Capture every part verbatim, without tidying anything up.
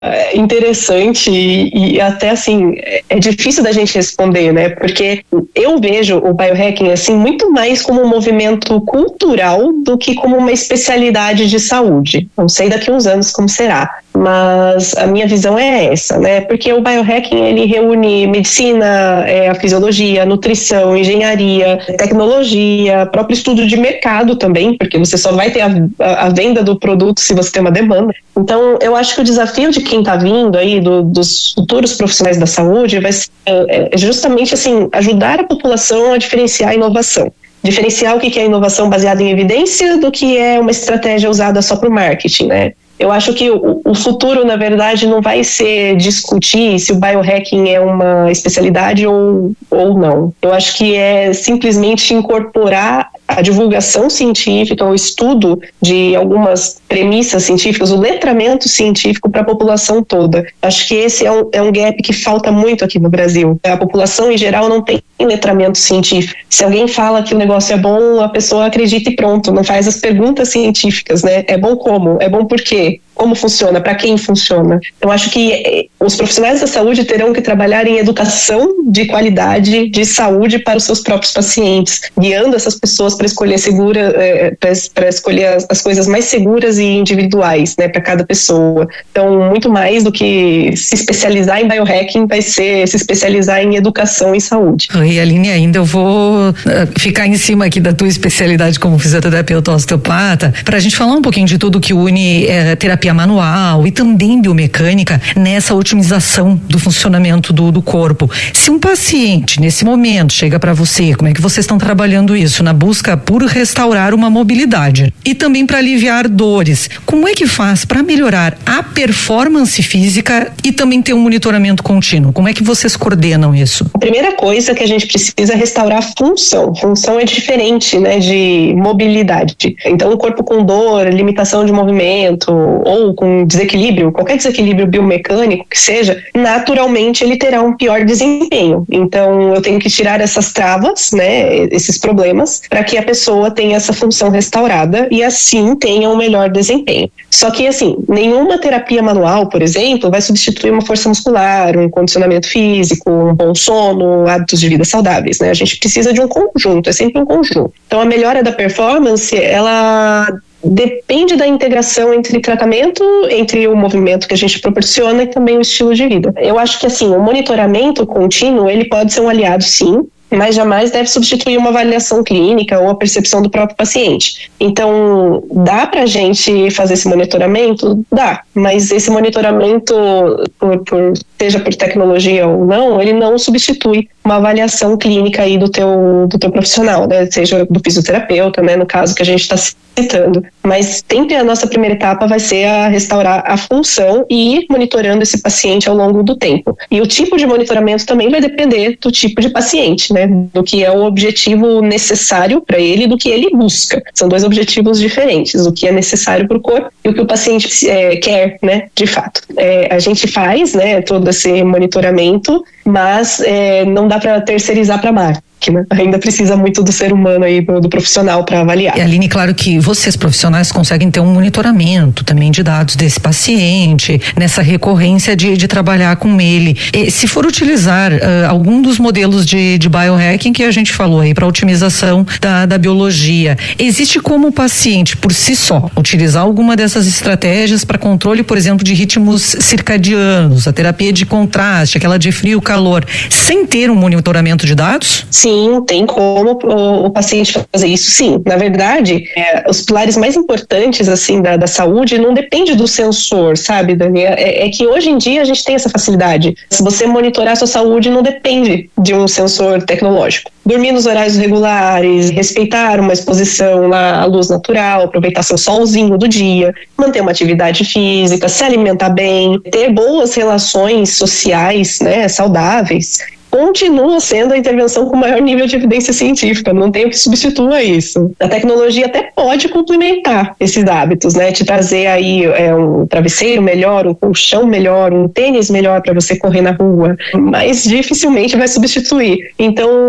interessante e, e até assim, é difícil da gente responder, né? Porque eu vejo o biohacking assim muito mais como um movimento cultural do que como uma especialidade de saúde. Não sei daqui a uns anos como será, mas a minha visão é essa, né? Porque o biohacking, ele reúne medicina, é, a fisiologia, a nutrição, engenharia, tecnologia, próprio estudo de mercado também, porque você só vai ter a, a, a venda do produto se você tem uma demanda. Então, eu acho que o desafio de quem está vindo aí, do, dos futuros profissionais da saúde, vai ser é, justamente assim, ajudar a população a diferenciar a inovação. Diferenciar o que é inovação baseada em evidência do que é uma estratégia usada só para o marketing, né? Eu acho que o, o futuro, na verdade, não vai ser discutir se o biohacking é uma especialidade ou, ou não. Eu acho que é simplesmente incorporar a divulgação científica, o estudo de algumas premissas científicas, o letramento científico para a população toda. Acho que esse é um, é um gap que falta muito aqui no Brasil. A população, em geral, não tem letramento científico. Se alguém fala que o negócio é bom, a pessoa acredita e pronto, não faz as perguntas científicas, né? É bom como? É bom por quê? Como funciona? Para quem funciona? Eu acho que os profissionais da saúde terão que trabalhar em educação de qualidade de saúde para os seus próprios pacientes, guiando essas pessoas para escolher segura, para escolher as, as coisas mais seguras e individuais, né, para cada pessoa. Então, muito mais do que se especializar em biohacking, vai ser se especializar em educação e saúde. E Aline, ainda eu vou ficar em cima aqui da tua especialidade como fisioterapeuta osteopata, para a gente falar um pouquinho de tudo que une é, terapia manual e também biomecânica nessa otimização do funcionamento do, do corpo. Se um paciente nesse momento chega para você, como é que vocês estão trabalhando isso na busca por restaurar uma mobilidade e também para aliviar dores? Como é que faz para melhorar a performance física e também ter um monitoramento contínuo? Como é que vocês coordenam isso? A primeira coisa que a gente precisa é restaurar a função. Função é diferente, né, de mobilidade. Então, o corpo com dor, limitação de movimento ou com desequilíbrio, qualquer desequilíbrio biomecânico que seja, naturalmente ele terá um pior desempenho. Então, eu tenho que tirar essas travas, né, esses problemas, para que a pessoa tenha essa função restaurada e assim tenha um melhor desempenho. Só que, assim, nenhuma terapia manual, por exemplo, vai substituir uma força muscular, um condicionamento físico, um bom sono, hábitos de vida saudáveis, né? A gente precisa de um conjunto, é sempre um conjunto. Então, a melhora da performance, ela depende da integração entre tratamento, entre o movimento que a gente proporciona e também o estilo de vida. Eu acho que, assim, o monitoramento contínuo, ele pode ser um aliado, sim, mas jamais deve substituir uma avaliação clínica ou a percepção do próprio paciente. Então, dá pra gente fazer esse monitoramento? Dá, mas esse monitoramento, por, por, seja por tecnologia ou não, ele não substitui uma avaliação clínica aí do teu, do teu profissional, né? Seja do fisioterapeuta, né? No caso que a gente está citando. Mas sempre a nossa primeira etapa vai ser a restaurar a função e ir monitorando esse paciente ao longo do tempo. E o tipo de monitoramento também vai depender do tipo de paciente, né? Do que é o objetivo necessário para ele e do que ele busca. São dois objetivos diferentes, o que é necessário para o corpo e o que o paciente é, quer, né? De fato. É, a gente faz, né? Todo esse monitoramento, mas é, não dá para terceirizar para a máquina. Ainda precisa muito do ser humano aí, do, do profissional para avaliar. E Aline, claro que vocês profissionais conseguem ter um monitoramento também de dados desse paciente, nessa recorrência de, de trabalhar com ele. E, se for utilizar uh, algum dos modelos de, de biohacking que a gente falou aí para otimização da, da biologia, existe como o paciente por si só utilizar alguma dessas estratégias para controle, por exemplo, de ritmos circadianos, a terapia de contraste, aquela de frio e calor, sem ter um monitoramento de dados? Sim. Sim, tem como o, o paciente fazer isso, sim. Na verdade, é, os pilares mais importantes, assim, da, da saúde não depende do sensor, sabe, Dani? É, é que hoje em dia a gente tem essa facilidade. Se você monitorar a sua saúde, não depende de um sensor tecnológico. Dormir nos horários regulares, respeitar uma exposição lá à luz natural, aproveitar seu solzinho do dia, manter uma atividade física, se alimentar bem, ter boas relações sociais, né, saudáveis, continua sendo a intervenção com maior nível de evidência científica, não tem o que substitua isso. A tecnologia até pode complementar esses hábitos, né? Te trazer aí é, um travesseiro melhor, um colchão melhor, um tênis melhor para você correr na rua, mas dificilmente vai substituir. Então,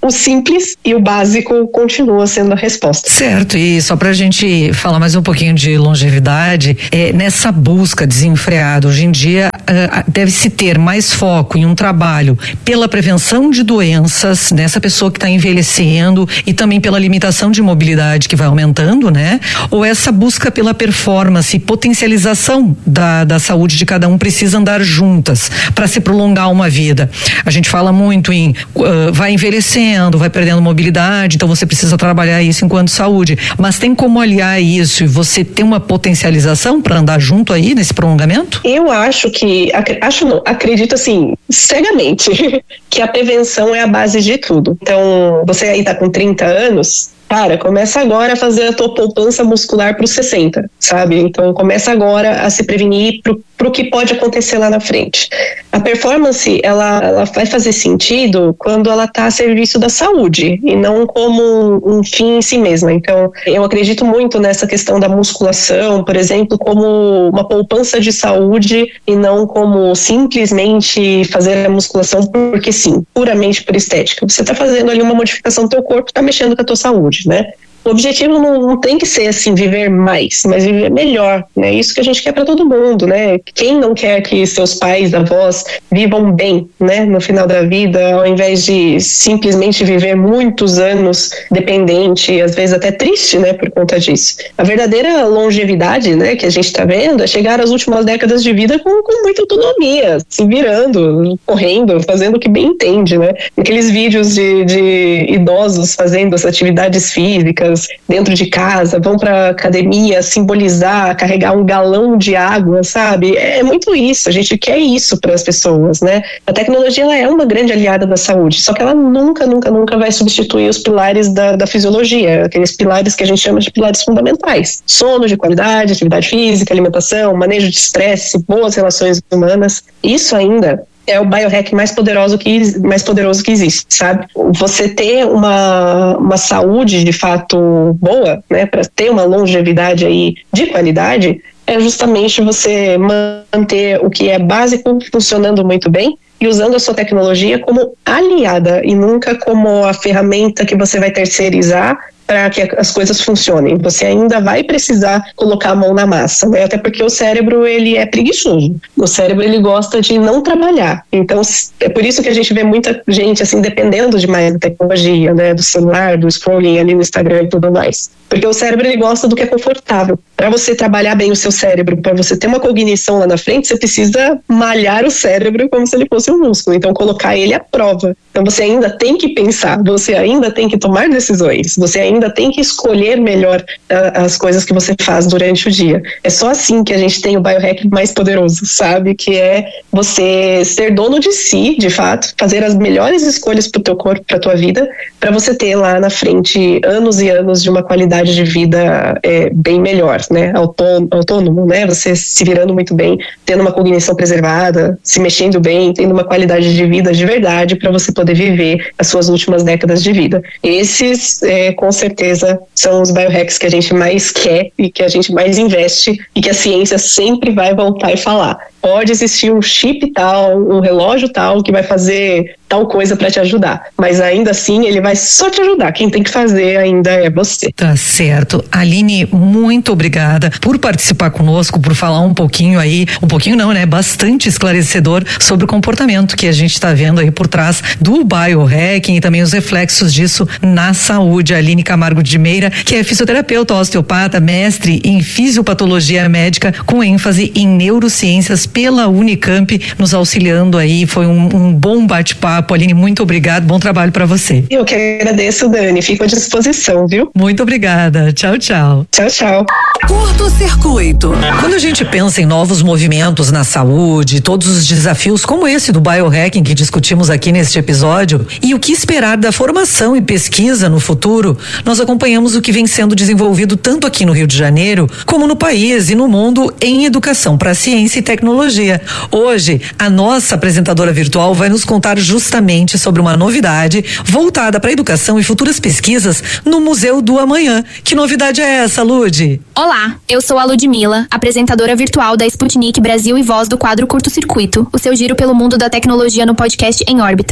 o simples e o básico continua sendo a resposta. Certo, e só pra gente falar mais um pouquinho de longevidade, é, nessa busca desenfreada, hoje em dia uh, deve-se ter mais foco em um trabalho pela prevenção de doenças nessa pessoa que está envelhecendo e também pela limitação de mobilidade que vai aumentando, né? Ou essa busca pela performance e potencialização da, da saúde de cada um precisa andar juntas para se prolongar uma vida. A gente fala muito em uh, vai envelhecendo, vai perdendo mobilidade, então você precisa trabalhar isso enquanto saúde, mas tem como aliar isso e você ter uma potencialização para andar junto aí nesse prolongamento? Eu acho que, acho não, acredito assim, cegamente, que a prevenção é a base de tudo. Então, você aí tá com trinta anos, cara, começa agora a fazer a tua poupança muscular para os sessenta, sabe? Então, começa agora a se prevenir para o que pode acontecer lá na frente. A performance, ela, ela vai fazer sentido quando ela está a serviço da saúde e não como um, um fim em si mesma. Então, eu acredito muito nessa questão da musculação, por exemplo, como uma poupança de saúde e não como simplesmente fazer a musculação porque sim, puramente por estética. Você está fazendo ali uma modificação do teu corpo, está mexendo com a tua saúde, né? O objetivo não, não tem que ser assim, viver mais, mas viver melhor, né? Isso que a gente quer para todo mundo, né? Quem não quer que seus pais, avós vivam bem, né? No final da vida, ao invés de simplesmente viver muitos anos dependente, às vezes até triste, né? Por conta disso. A verdadeira longevidade, né? Que a gente está vendo é chegar às últimas décadas de vida com, com muita autonomia, se virando, correndo, fazendo o que bem entende, né? Aqueles vídeos de, de idosos fazendo as atividades físicas dentro de casa, vão para academia simbolizar, carregar um galão de água, sabe? É muito isso, a gente quer isso para as pessoas, né? A tecnologia, ela é uma grande aliada da saúde, só que ela nunca, nunca, nunca vai substituir os pilares da, da fisiologia, aqueles pilares que a gente chama de pilares fundamentais. Sono de qualidade, atividade física, alimentação, manejo de estresse, boas relações humanas. Isso ainda é o biohack mais poderoso que, mais poderoso que existe, sabe? Você ter uma, uma saúde de fato boa, né, para ter uma longevidade aí de qualidade, é justamente você manter o que é básico funcionando muito bem e usando a sua tecnologia como aliada e nunca como a ferramenta que você vai terceirizar para que as coisas funcionem. Você ainda vai precisar colocar a mão na massa, né? Até porque o cérebro, ele é preguiçoso. O cérebro, ele gosta de não trabalhar. Então, é por isso que a gente vê muita gente, assim, dependendo demais da tecnologia, né? Do celular, do scrolling ali no Instagram e tudo mais. Porque o cérebro, ele gosta do que é confortável. Para você trabalhar bem o seu cérebro, para você ter uma cognição lá na frente, você precisa malhar o cérebro como se ele fosse um músculo. Então, colocar ele à prova. Então, você ainda tem que pensar, você ainda tem que tomar decisões, você ainda tem que escolher melhor uh, as coisas que você faz durante o dia. É só assim que a gente tem o biohack mais poderoso, sabe? Que é você ser dono de si, de fato, fazer as melhores escolhas para o teu corpo, para a tua vida, para você ter lá na frente anos e anos de uma qualidade de vida é, bem melhor, né? Autônomo, autônomo, né? Você se virando muito bem, tendo uma cognição preservada, se mexendo bem, tendo uma qualidade de vida de verdade para você poder viver as suas últimas décadas de vida. Esses, é, com certeza, certeza são os biohacks que a gente mais quer e que a gente mais investe e que a ciência sempre vai voltar e falar. Pode existir um chip tal, um relógio tal que vai fazer tal coisa para te ajudar, mas ainda assim ele vai só te ajudar. Quem tem que fazer ainda é você. Tá certo. Aline, muito obrigada por participar conosco, por falar um pouquinho aí, um pouquinho não, né? Bastante esclarecedor sobre o comportamento que a gente está vendo aí por trás do biohacking e também os reflexos disso na saúde. Aline Camargo de Meira, que é fisioterapeuta, osteopata, mestre em fisiopatologia médica com ênfase em neurociências pela Unicamp, nos auxiliando aí. Foi um, um bom bate-papo. Aline, muito obrigado, bom trabalho para você. Eu que agradeço, Dani, fico à disposição, viu? Muito obrigada, tchau, tchau. Tchau, tchau. Curto-circuito. Quando a gente pensa em novos movimentos na saúde, todos os desafios como esse do biohacking que discutimos aqui neste episódio, e o que esperar da formação e pesquisa no futuro, nós acompanhamos o que vem sendo desenvolvido tanto aqui no Rio de Janeiro, como no país e no mundo em educação para ciência e tecnologia. Hoje, a nossa apresentadora virtual vai nos contar justamente sobre uma novidade voltada para a educação e futuras pesquisas no Museu do Amanhã. Que novidade é essa, Lud? Olá, eu sou a Ludmila, apresentadora virtual da Sputnik Brasil e voz do quadro Curto Circuito, o seu giro pelo mundo da tecnologia no podcast Em Órbita.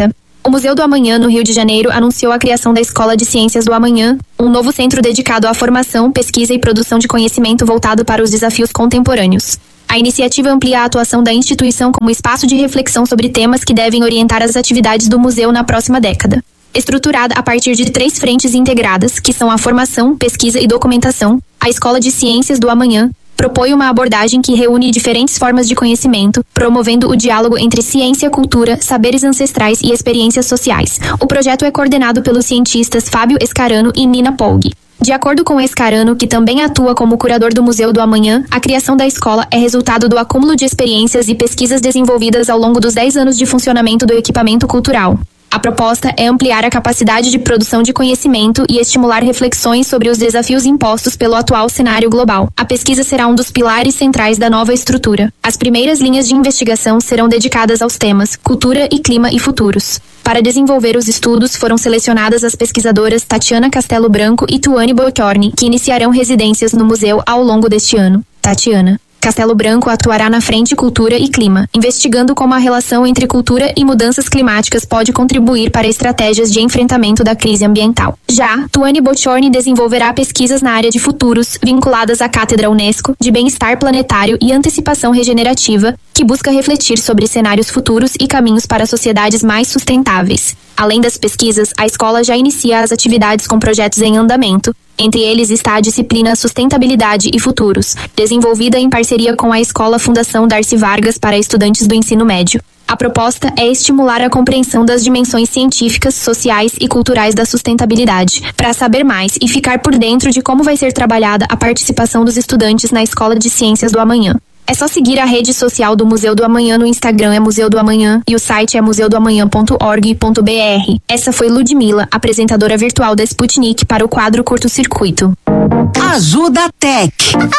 O Museu do Amanhã, no Rio de Janeiro, anunciou a criação da Escola de Ciências do Amanhã, um novo centro dedicado à formação, pesquisa e produção de conhecimento voltado para os desafios contemporâneos. A iniciativa amplia a atuação da instituição como espaço de reflexão sobre temas que devem orientar as atividades do museu na próxima década. Estruturada a partir de três frentes integradas, que são a formação, pesquisa e documentação, a Escola de Ciências do Amanhã propõe uma abordagem que reúne diferentes formas de conhecimento, promovendo o diálogo entre ciência, cultura, saberes ancestrais e experiências sociais. O projeto é coordenado pelos cientistas Fábio Escarano e Nina Polg. De acordo com Escarano, que também atua como curador do Museu do Amanhã, a criação da escola é resultado do acúmulo de experiências e pesquisas desenvolvidas ao longo dos dez anos de funcionamento do equipamento cultural. A proposta é ampliar a capacidade de produção de conhecimento e estimular reflexões sobre os desafios impostos pelo atual cenário global. A pesquisa será um dos pilares centrais da nova estrutura. As primeiras linhas de investigação serão dedicadas aos temas cultura e clima e futuros. Para desenvolver os estudos, foram selecionadas as pesquisadoras Tatiana Castelo Branco e Tuane Bochorni, que iniciarão residências no museu ao longo deste ano. Tatiana Castelo Branco atuará na Frente Cultura e Clima, investigando como a relação entre cultura e mudanças climáticas pode contribuir para estratégias de enfrentamento da crise ambiental. Já, Tuane Bochorni desenvolverá pesquisas na área de futuros, vinculadas à Cátedra Unesco de Bem-Estar Planetário e Antecipação Regenerativa, que busca refletir sobre cenários futuros e caminhos para sociedades mais sustentáveis. Além das pesquisas, a escola já inicia as atividades com projetos em andamento. Entre eles está a disciplina Sustentabilidade e Futuros, desenvolvida em parceria com a Escola Fundação Darcy Vargas para estudantes do ensino médio. A proposta é estimular a compreensão das dimensões científicas, sociais e culturais da sustentabilidade. Para saber mais e ficar por dentro de como vai ser trabalhada a participação dos estudantes na Escola de Ciências do Amanhã, é só seguir a rede social do Museu do Amanhã no Instagram, é Museu do Amanhã, e o site é museu do amanhã ponto org ponto br. Essa foi Ludmila, apresentadora virtual da Sputnik, para o quadro Curto Circuito. Ajuda Tech.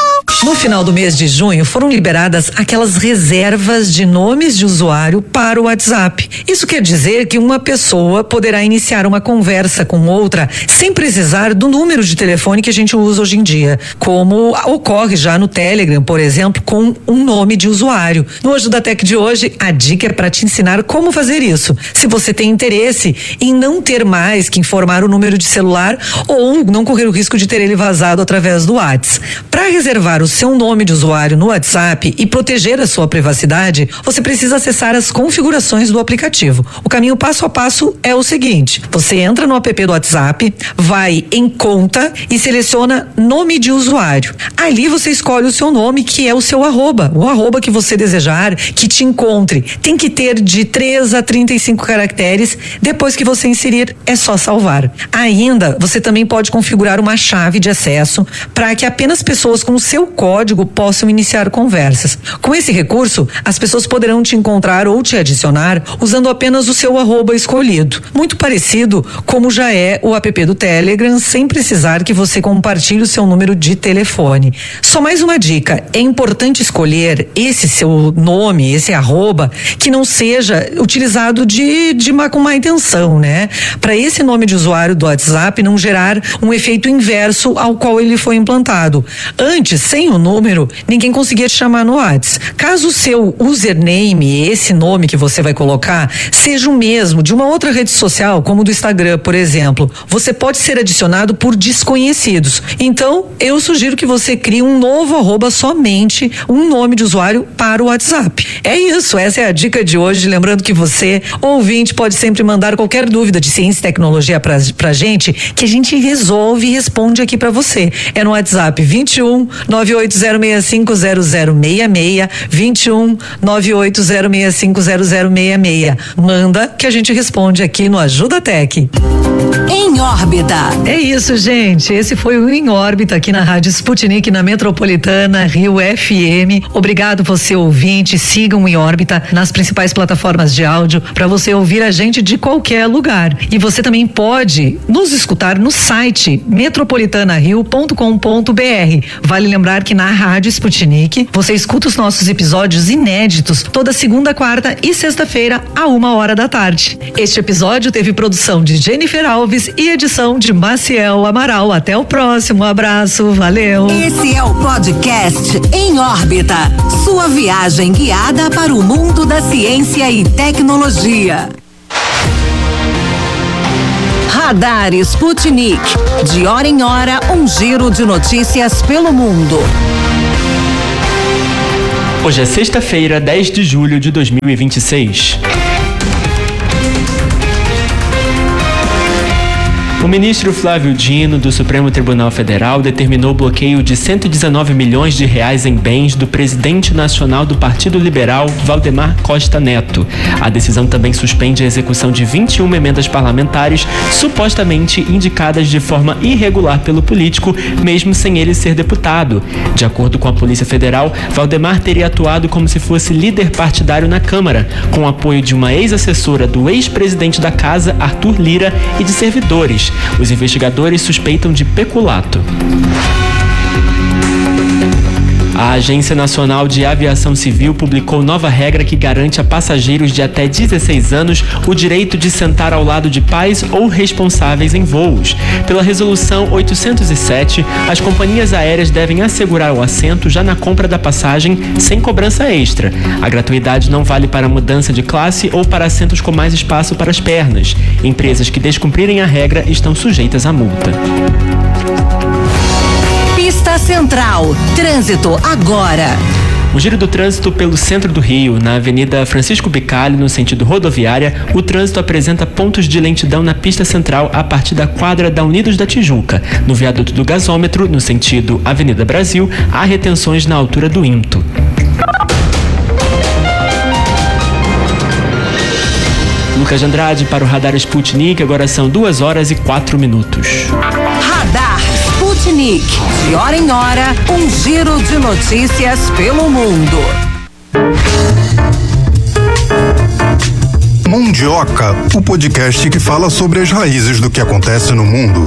No final do mês de junho, foram liberadas aquelas reservas de nomes de usuário para o WhatsApp. Isso quer dizer que uma pessoa poderá iniciar uma conversa com outra sem precisar do número de telefone que a gente usa hoje em dia, como ocorre já no Telegram, por exemplo, com um nome de usuário. No Ajuda Tech de hoje, a dica é para te ensinar como fazer isso. Se você tem interesse em não ter mais que informar o número de celular ou não correr o risco de ter ele vazado através do WhatsApp. Para reservar o seu nome de usuário no WhatsApp e proteger a sua privacidade, você precisa acessar as configurações do aplicativo. O caminho passo a passo é o seguinte: você entra no app do WhatsApp, vai em conta e seleciona nome de usuário. Ali você escolhe o seu nome, que é o seu arroba, o arroba que você desejar que te encontre. Tem que ter de três a trinta e cinco caracteres. Depois que você inserir, é só salvar. Ainda, você também pode configurar uma chave de acesso para que apenas pessoas com o seu código possam iniciar conversas. Com esse recurso, as pessoas poderão te encontrar ou te adicionar usando apenas o seu arroba escolhido. Muito parecido como já é o app do Telegram, sem precisar que você compartilhe o seu número de telefone. Só mais uma dica: é importante escolher esse seu nome, esse arroba, que não seja utilizado de, de má, com má intenção, né? Para esse nome de usuário do WhatsApp não gerar um efeito inverso ao qual ele foi implantado. Antes, sem o número, ninguém conseguia te chamar no WhatsApp. Caso o seu username, esse nome que você vai colocar, seja o mesmo de uma outra rede social, como do Instagram, por exemplo, você pode ser adicionado por desconhecidos. Então, eu sugiro que você crie um novo arroba, somente um nome de usuário para o WhatsApp. É isso, essa é a dica de hoje. Lembrando que você, ouvinte, pode sempre mandar qualquer dúvida de ciência e tecnologia pra, pra gente, que a gente resolve e responde aqui pra você. É no WhatsApp vinte e um, nove oito zero seis cinco zero zero seis seis, vinte e um, nove oito zero seis cinco zero zero seis seis. Manda que a gente responde aqui no Ajuda Tech. Em órbita. É isso, gente. Esse foi o Em Órbita aqui na Rádio Sputnik, na Metropolitana Rio F M. Obrigado você, ouvinte. Sigam o Em Órbita nas principais plataformas de áudio para você ouvir a gente de qualquer lugar. E você também pode nos escutar no site metropolitana rio ponto com ponto br. Vale lembrar que na Rádio Sputnik você escuta os nossos episódios inéditos toda segunda, quarta e sexta-feira a uma hora da tarde. Este episódio teve produção de Jennifer Alves e edição de Maciel Amaral. Até o próximo. Abraço. Valeu. Esse é o podcast Em Órbita, sua viagem guiada para o mundo da ciência e tecnologia. Radar Sputnik. De hora em hora, um giro de notícias pelo mundo. Hoje é sexta-feira, dez de julho de dois mil e vinte e seis. O ministro Flávio Dino, do Supremo Tribunal Federal, determinou o bloqueio de cento e dezenove milhões de reais em bens do presidente nacional do Partido Liberal, Valdemar Costa Neto. A decisão também suspende a execução de vinte e uma emendas parlamentares, supostamente indicadas de forma irregular pelo político, mesmo sem ele ser deputado. De acordo com a Polícia Federal, Valdemar teria atuado como se fosse líder partidário na Câmara, com o apoio de uma ex-assessora do ex-presidente da Casa, Arthur Lira, e de servidores. Os investigadores suspeitam de peculato. A Agência Nacional de Aviação Civil publicou nova regra que garante a passageiros de até dezesseis anos o direito de sentar ao lado de pais ou responsáveis em voos. Pela Resolução oitocentos e sete, as companhias aéreas devem assegurar o assento já na compra da passagem sem cobrança extra. A gratuidade não vale para mudança de classe ou para assentos com mais espaço para as pernas. Empresas que descumprirem a regra estão sujeitas à multa. Pista Central. Trânsito agora. O giro do trânsito pelo centro do Rio, na Avenida Francisco Bicalho, no sentido rodoviária, o trânsito apresenta pontos de lentidão na pista central a partir da quadra da Unidos da Tijuca. No viaduto do Gasômetro, no sentido Avenida Brasil, há retenções na altura do Into. Lucas de Andrade para o Radar Sputnik, agora são duas horas e quatro minutos. Radar Sputnik. De hora em hora, um giro de notícias pelo mundo. Mundioca, o podcast que fala sobre as raízes do que acontece no mundo.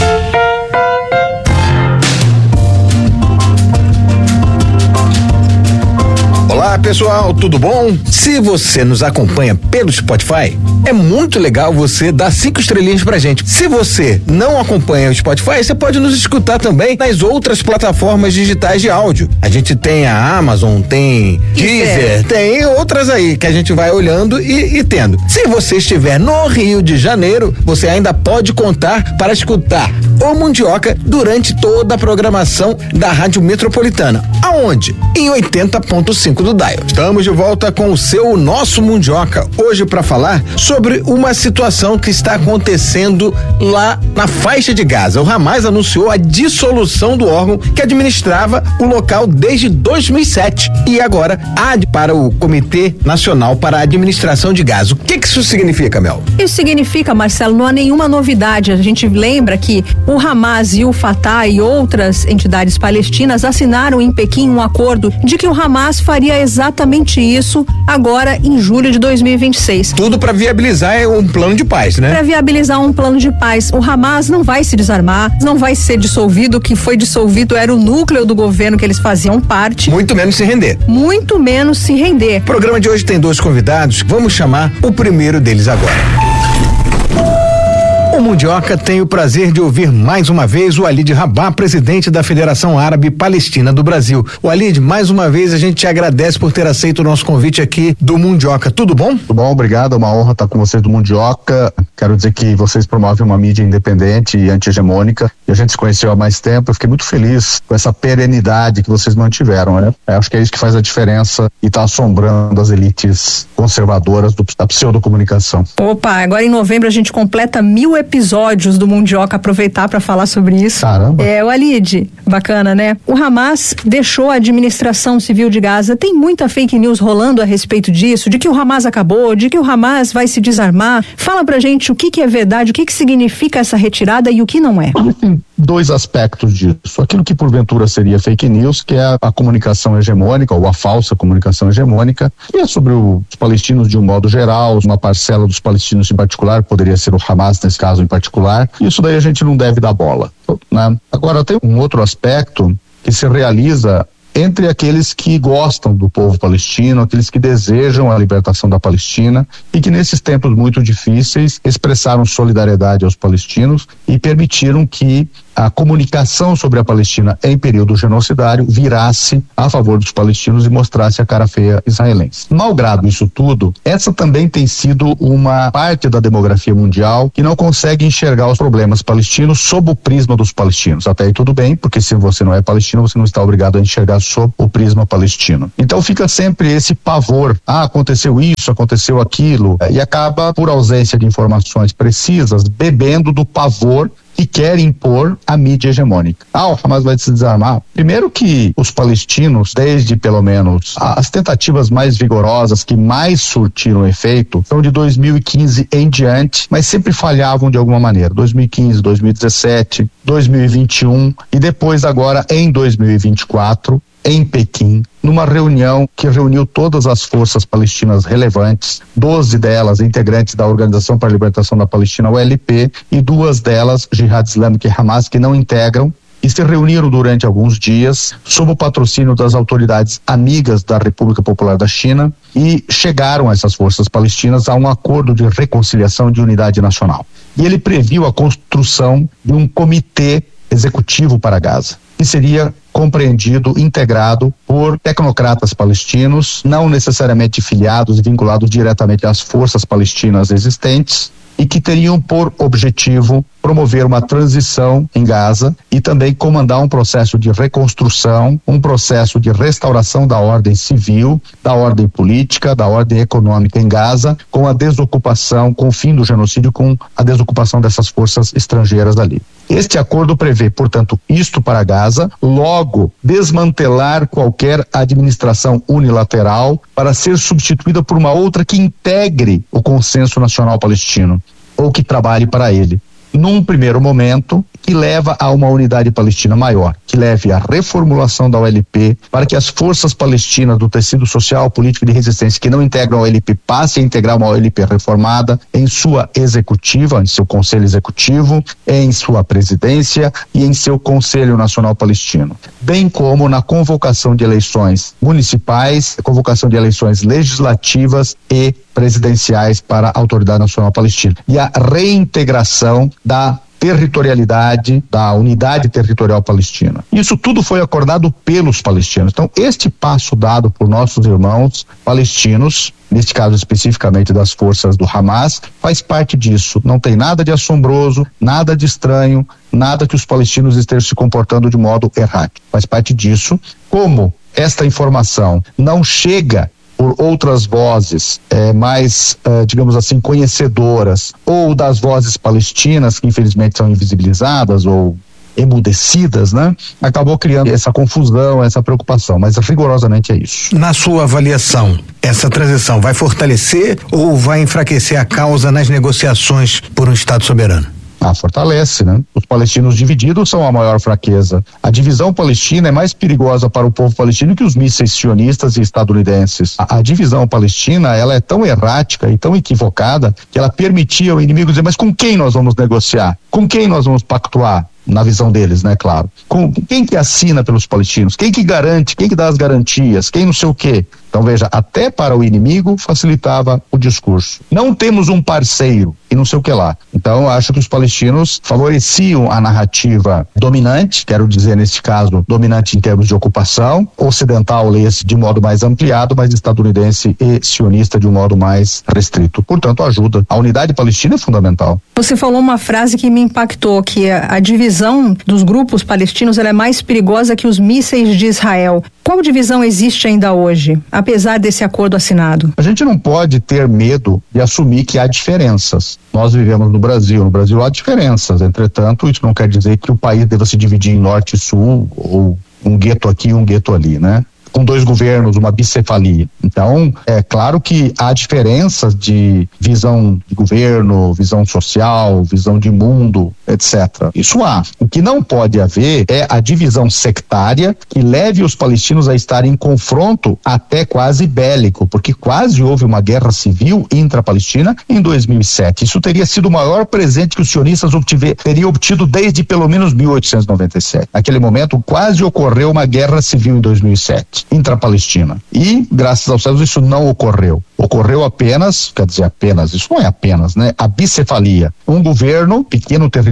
Olá pessoal, tudo bom? Se você nos acompanha pelo Spotify, é muito legal você dar cinco estrelinhas pra gente. Se você não acompanha o Spotify, você pode nos escutar também nas outras plataformas digitais de áudio. A gente tem a Amazon, tem Deezer, tem outras aí que a gente vai olhando e, e tendo. Se você estiver no Rio de Janeiro, você ainda pode contar para escutar o Mundioca durante toda a programação da Rádio Metropolitana. Aonde? Em oitenta ponto cinco do Dial. Estamos de volta com o seu nosso Mundioca, hoje para falar sobre uma situação que está acontecendo lá na faixa de Gaza. O Hamas anunciou a dissolução do órgão que administrava o local desde dois mil e sete e agora há para o Comitê Nacional para a Administração de Gaza. O que que isso significa, Mel? Isso significa, Marcelo, não há nenhuma novidade. A gente lembra que o Hamas e o Fatah e outras entidades palestinas assinaram em Pequim um acordo de que o Hamas faria exatamente isso agora em julho de dois mil e vinte e seis. Tudo para viabilizar um plano de paz, né? Para viabilizar um plano de paz. O Hamas não vai se desarmar, não vai ser dissolvido. O que foi dissolvido era o núcleo do governo que eles faziam parte. Muito menos se render. Muito menos se render. O programa de hoje tem dois convidados. Vamos chamar o primeiro deles agora. O Mundioca tem o prazer de ouvir mais uma vez o Walid Rabah, presidente da Federação Árabe Palestina do Brasil. Walid, mais uma vez a gente te agradece por ter aceito o nosso convite aqui do Mundioca. Tudo bom? Tudo bom, obrigado. É uma honra estar com vocês do Mundioca. Quero dizer que vocês promovem uma mídia independente e anti-hegemônica. E a gente se conheceu há mais tempo. Eu fiquei muito feliz com essa perenidade que vocês mantiveram, né? Eu acho que é isso que faz a diferença e está assombrando as elites conservadoras do, da pseudocomunicação. Opa, agora em novembro a gente completa mil episódios do Mundioca, aproveitar para falar sobre isso. Caramba. É, Walid, bacana, né? O Hamas deixou a administração civil de Gaza. Tem muita fake news rolando a respeito disso, de que o Hamas acabou, de que o Hamas vai se desarmar. Fala pra gente o que que é verdade, o que que significa essa retirada e o que não é. Tem dois aspectos disso. Aquilo que porventura seria fake news, que é a, a comunicação hegemônica, ou a falsa comunicação hegemônica, e é sobre o, os palestinos de um modo geral, uma parcela dos palestinos em particular, poderia ser o Hamas nesse caso em particular. Isso daí a gente não deve dar bola, né? Agora tem um outro aspecto que se realiza entre aqueles que gostam do povo palestino, aqueles que desejam a libertação da Palestina e que nesses tempos muito difíceis expressaram solidariedade aos palestinos e permitiram que a comunicação sobre a Palestina em período genocidário virasse a favor dos palestinos e mostrasse a cara feia israelense. Malgrado isso tudo, essa também tem sido uma parte da demografia mundial que não consegue enxergar os problemas palestinos sob o prisma dos palestinos. Até aí tudo bem, porque se você não é palestino, você não está obrigado a enxergar sob o prisma palestino. Então fica sempre esse pavor, ah, aconteceu isso, aconteceu aquilo, e acaba, por ausência de informações precisas, bebendo do pavor que quer impor a mídia hegemônica. Ah, o Hamas vai se desarmar. Primeiro que os palestinos, desde pelo menos as tentativas mais vigorosas, que mais surtiram efeito, são de dois mil e quinze em diante, mas sempre falhavam de alguma maneira. dois mil e quinze, dois mil e dezessete, dois mil e vinte e um e depois agora em dois mil e vinte e quatro, em Pequim, numa reunião que reuniu todas as forças palestinas relevantes, doze delas integrantes da Organização para a Libertação da Palestina, O L P, e duas delas, Jihad Islâmica e Hamas, que não integram, e se reuniram durante alguns dias sob o patrocínio das autoridades amigas da República Popular da China e chegaram essas forças palestinas a um acordo de reconciliação de unidade nacional. E ele previu a construção de um comitê executivo para Gaza, que seria compreendido, integrado por tecnocratas palestinos, não necessariamente filiados e vinculados diretamente às forças palestinas existentes, e que teriam por objetivo promover uma transição em Gaza e também comandar um processo de reconstrução, um processo de restauração da ordem civil, da ordem política, da ordem econômica em Gaza, com a desocupação, com o fim do genocídio, com a desocupação dessas forças estrangeiras ali. Este acordo prevê, portanto, isto para Gaza, logo desmantelar qualquer administração unilateral para ser substituída por uma outra que integre o consenso nacional palestino, ou que trabalhe para ele. Num primeiro momento, que leva a uma unidade palestina maior, que leve à reformulação da O L P, para que as forças palestinas do tecido social, político e de resistência que não integram a O L P passem a integrar uma O L P reformada em sua executiva, em seu conselho executivo, em sua presidência e em seu Conselho Nacional Palestino, bem como na convocação de eleições municipais, convocação de eleições legislativas e presidenciais para a Autoridade Nacional Palestina, e a reintegração da territorialidade, da unidade territorial palestina. Isso tudo foi acordado pelos palestinos. Então, este passo dado por nossos irmãos palestinos, neste caso especificamente das forças do Hamas, faz parte disso. Não tem nada de assombroso, nada de estranho, nada que os palestinos estejam se comportando de modo errático. Faz parte disso. Como esta informação não chega por outras vozes eh, mais, eh, digamos assim, conhecedoras, ou das vozes palestinas que infelizmente são invisibilizadas ou emudecidas, né? Acabou criando essa confusão, essa preocupação, mas rigorosamente é isso. Na sua avaliação, essa transição vai fortalecer ou vai enfraquecer a causa nas negociações por um Estado soberano? Ah, fortalece, né? Os palestinos divididos são a maior fraqueza. A divisão palestina é mais perigosa para o povo palestino que os mísseis sionistas e estadunidenses. A, a divisão palestina, ela é tão errática e tão equivocada que ela permitia ao inimigo dizer, mas com quem nós vamos negociar? Com quem nós vamos pactuar? Na visão deles, né, claro. Com quem que assina pelos palestinos? Quem que garante? Quem que dá as garantias? Quem não sei o quê? Então veja, até para o inimigo facilitava o discurso. Não temos um parceiro e não sei o que lá. Então acho que os palestinos favoreciam a narrativa dominante, quero dizer nesse caso, dominante em termos de ocupação, ocidental leia-se de modo mais ampliado, mas estadunidense e sionista de um modo mais restrito. Portanto, ajuda. A unidade palestina é fundamental. Você falou uma frase que me impactou, que a, a divisão dos grupos palestinos ela é mais perigosa que os mísseis de Israel. Qual divisão existe ainda hoje, apesar desse acordo assinado? A gente não pode ter medo de assumir que há diferenças. Nós vivemos no Brasil, no Brasil há diferenças, entretanto, isso não quer dizer que o país deva se dividir em norte e sul, ou um gueto aqui e um gueto ali, né? Com dois governos, uma bicefalia. Então, é claro que há diferenças de visão de governo, visão social, visão de mundo, etcétera. Isso há. O que não pode haver é a divisão sectária que leve os palestinos a estarem em confronto até quase bélico, porque quase houve uma guerra civil intra-palestina em dois mil e sete. Isso teria sido o maior presente que os sionistas obtiver, teriam obtido desde pelo menos mil oitocentos e noventa e sete. Naquele momento, quase ocorreu uma guerra civil em dois mil e sete. Intra-palestina. E, graças aos céus, isso não ocorreu. Ocorreu apenas, quer dizer, apenas, isso não é apenas, né? A bicefalia. Um governo, pequeno território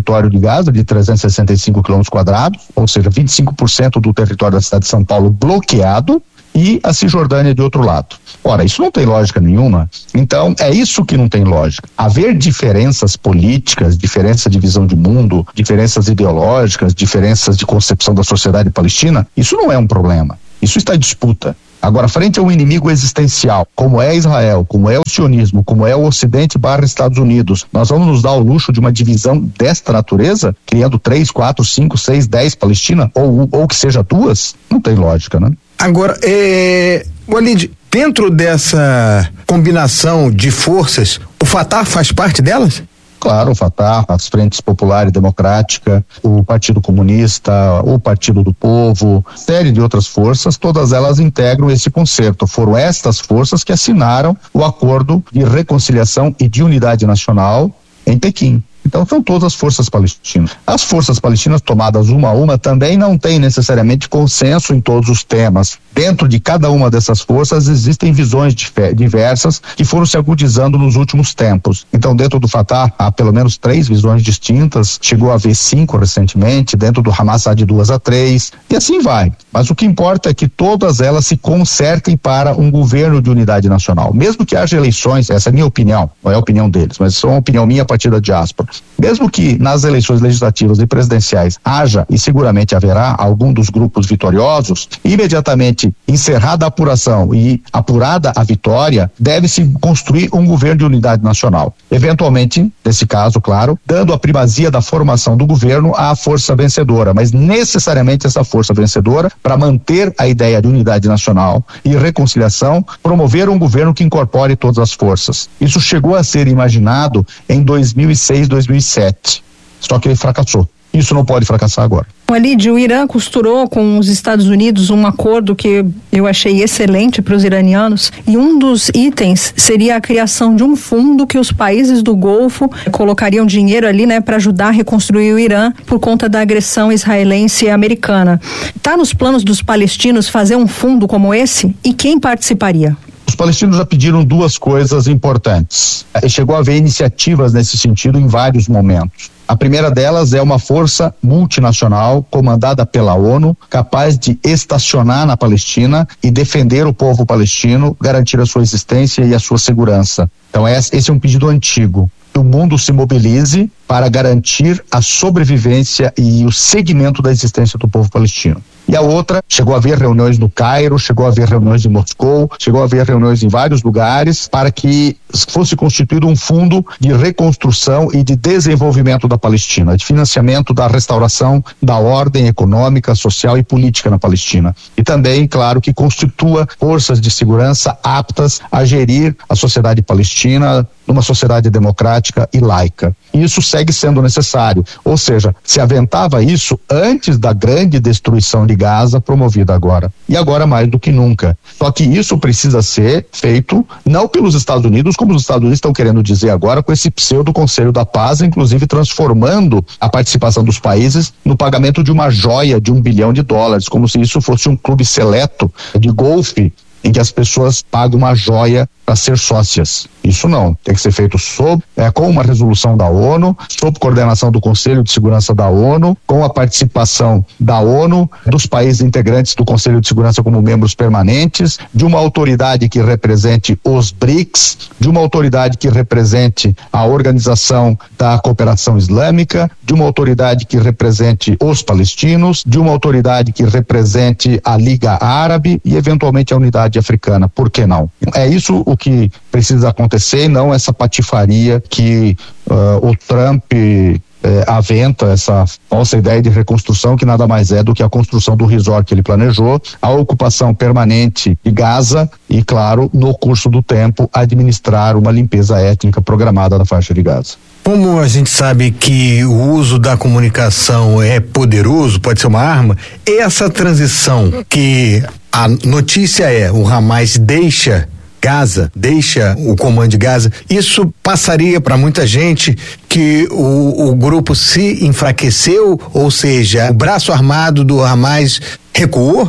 território de Gaza, de trezentos e sessenta e cinco quilômetros quadrados, ou seja, vinte e cinco por cento do território da cidade de São Paulo bloqueado, e a Cisjordânia de outro lado. Ora, isso não tem lógica nenhuma. Então, é isso que não tem lógica. Haver diferenças políticas, diferença de visão de mundo, diferenças ideológicas, diferenças de concepção da sociedade palestina, isso não é um problema. Isso está em disputa. Agora, frente a um inimigo existencial, como é Israel, como é o sionismo, como é o Ocidente barra Estados Unidos, nós vamos nos dar o luxo de uma divisão desta natureza, criando três, quatro, cinco, seis, dez Palestina, ou, ou que seja duas? Não tem lógica, né? Agora, é, Walid, dentro dessa combinação de forças, o Fatah faz parte delas? Claro, o Fatah, as Frentes Popular e Democrática, o Partido Comunista, o Partido do Povo, série de outras forças, todas elas integram esse concerto. Foram estas forças que assinaram o acordo de reconciliação e de unidade nacional em Pequim. Então são todas as forças palestinas. As forças palestinas, tomadas uma a uma, também não têm necessariamente consenso em todos os temas. Dentro de cada uma dessas forças existem visões diversas que foram se agudizando nos últimos tempos. Então dentro do Fatah há pelo menos três visões distintas, chegou a haver cinco recentemente, dentro do Hamas há de duas a três, e assim vai. Mas o que importa é que todas elas se concertem para um governo de unidade nacional. Mesmo que haja eleições, essa é a minha opinião, não é a opinião deles, mas é uma opinião minha a partir da diáspora. Mesmo que nas eleições legislativas e presidenciais haja, e seguramente haverá, algum dos grupos vitoriosos, imediatamente encerrada a apuração e apurada a vitória, deve-se construir um governo de unidade nacional. Eventualmente, nesse caso, claro, dando a primazia da formação do governo à força vencedora, mas necessariamente essa força vencedora, para manter a ideia de unidade nacional e reconciliação, promover um governo que incorpore todas as forças. Isso chegou a ser imaginado em dois mil e seis, dois mil e sete, só que ele fracassou. Isso não pode fracassar agora. Walid, o Irã costurou com os Estados Unidos um acordo que eu achei excelente para os iranianos, e um dos itens seria a criação de um fundo que os países do Golfo colocariam dinheiro ali, né, para ajudar a reconstruir o Irã por conta da agressão israelense e americana. Está nos planos dos palestinos fazer um fundo como esse? E quem participaria? Os palestinos já pediram duas coisas importantes. Chegou a haver iniciativas nesse sentido em vários momentos. A primeira delas é uma força multinacional comandada pela ONU, capaz de estacionar na Palestina e defender o povo palestino, garantir a sua existência e a sua segurança. Então esse é um pedido antigo. Que o mundo se mobilize para garantir a sobrevivência e o segmento da existência do povo palestino. E a outra, chegou a haver reuniões no Cairo, chegou a haver reuniões em Moscou, chegou a haver reuniões em vários lugares para que fosse constituído um fundo de reconstrução e de desenvolvimento da Palestina, de financiamento da restauração da ordem econômica, social e política na Palestina. E também, claro, que constitua forças de segurança aptas a gerir a sociedade palestina numa sociedade democrática e laica. Isso segue sendo necessário, ou seja, se aventava isso antes da grande destruição de Gaza promovida agora. E agora mais do que nunca. Só que isso precisa ser feito não pelos Estados Unidos, como os Estados Unidos estão querendo dizer agora com esse pseudo Conselho da Paz, inclusive transformando a participação dos países no pagamento de uma joia de um bilhão de dólares, como se isso fosse um clube seleto de golfe em que as pessoas pagam uma joia para ser sócias. Isso não, tem que ser feito sob, é, com uma resolução da ONU, sob coordenação do Conselho de Segurança da ONU, com a participação da ONU, dos países integrantes do Conselho de Segurança como membros permanentes, de uma autoridade que represente os BRICS, de uma autoridade que represente a Organização da Cooperação Islâmica, de uma autoridade que represente os palestinos, de uma autoridade que represente a Liga Árabe e eventualmente a Unidade Africana. Por que não? É isso o que precisa acontecer, não essa patifaria que uh, o Trump eh, aventa, essa falsa ideia de reconstrução que nada mais é do que a construção do resort que ele planejou, a ocupação permanente de Gaza e, claro, no curso do tempo, administrar uma limpeza étnica programada na faixa de Gaza. Como a gente sabe que o uso da comunicação é poderoso, pode ser uma arma, essa transição que a notícia é o Hamas deixa Gaza, deixa o comando de Gaza, isso passaria para muita gente que o, o grupo se enfraqueceu, ou seja, o braço armado do Hamas recuou?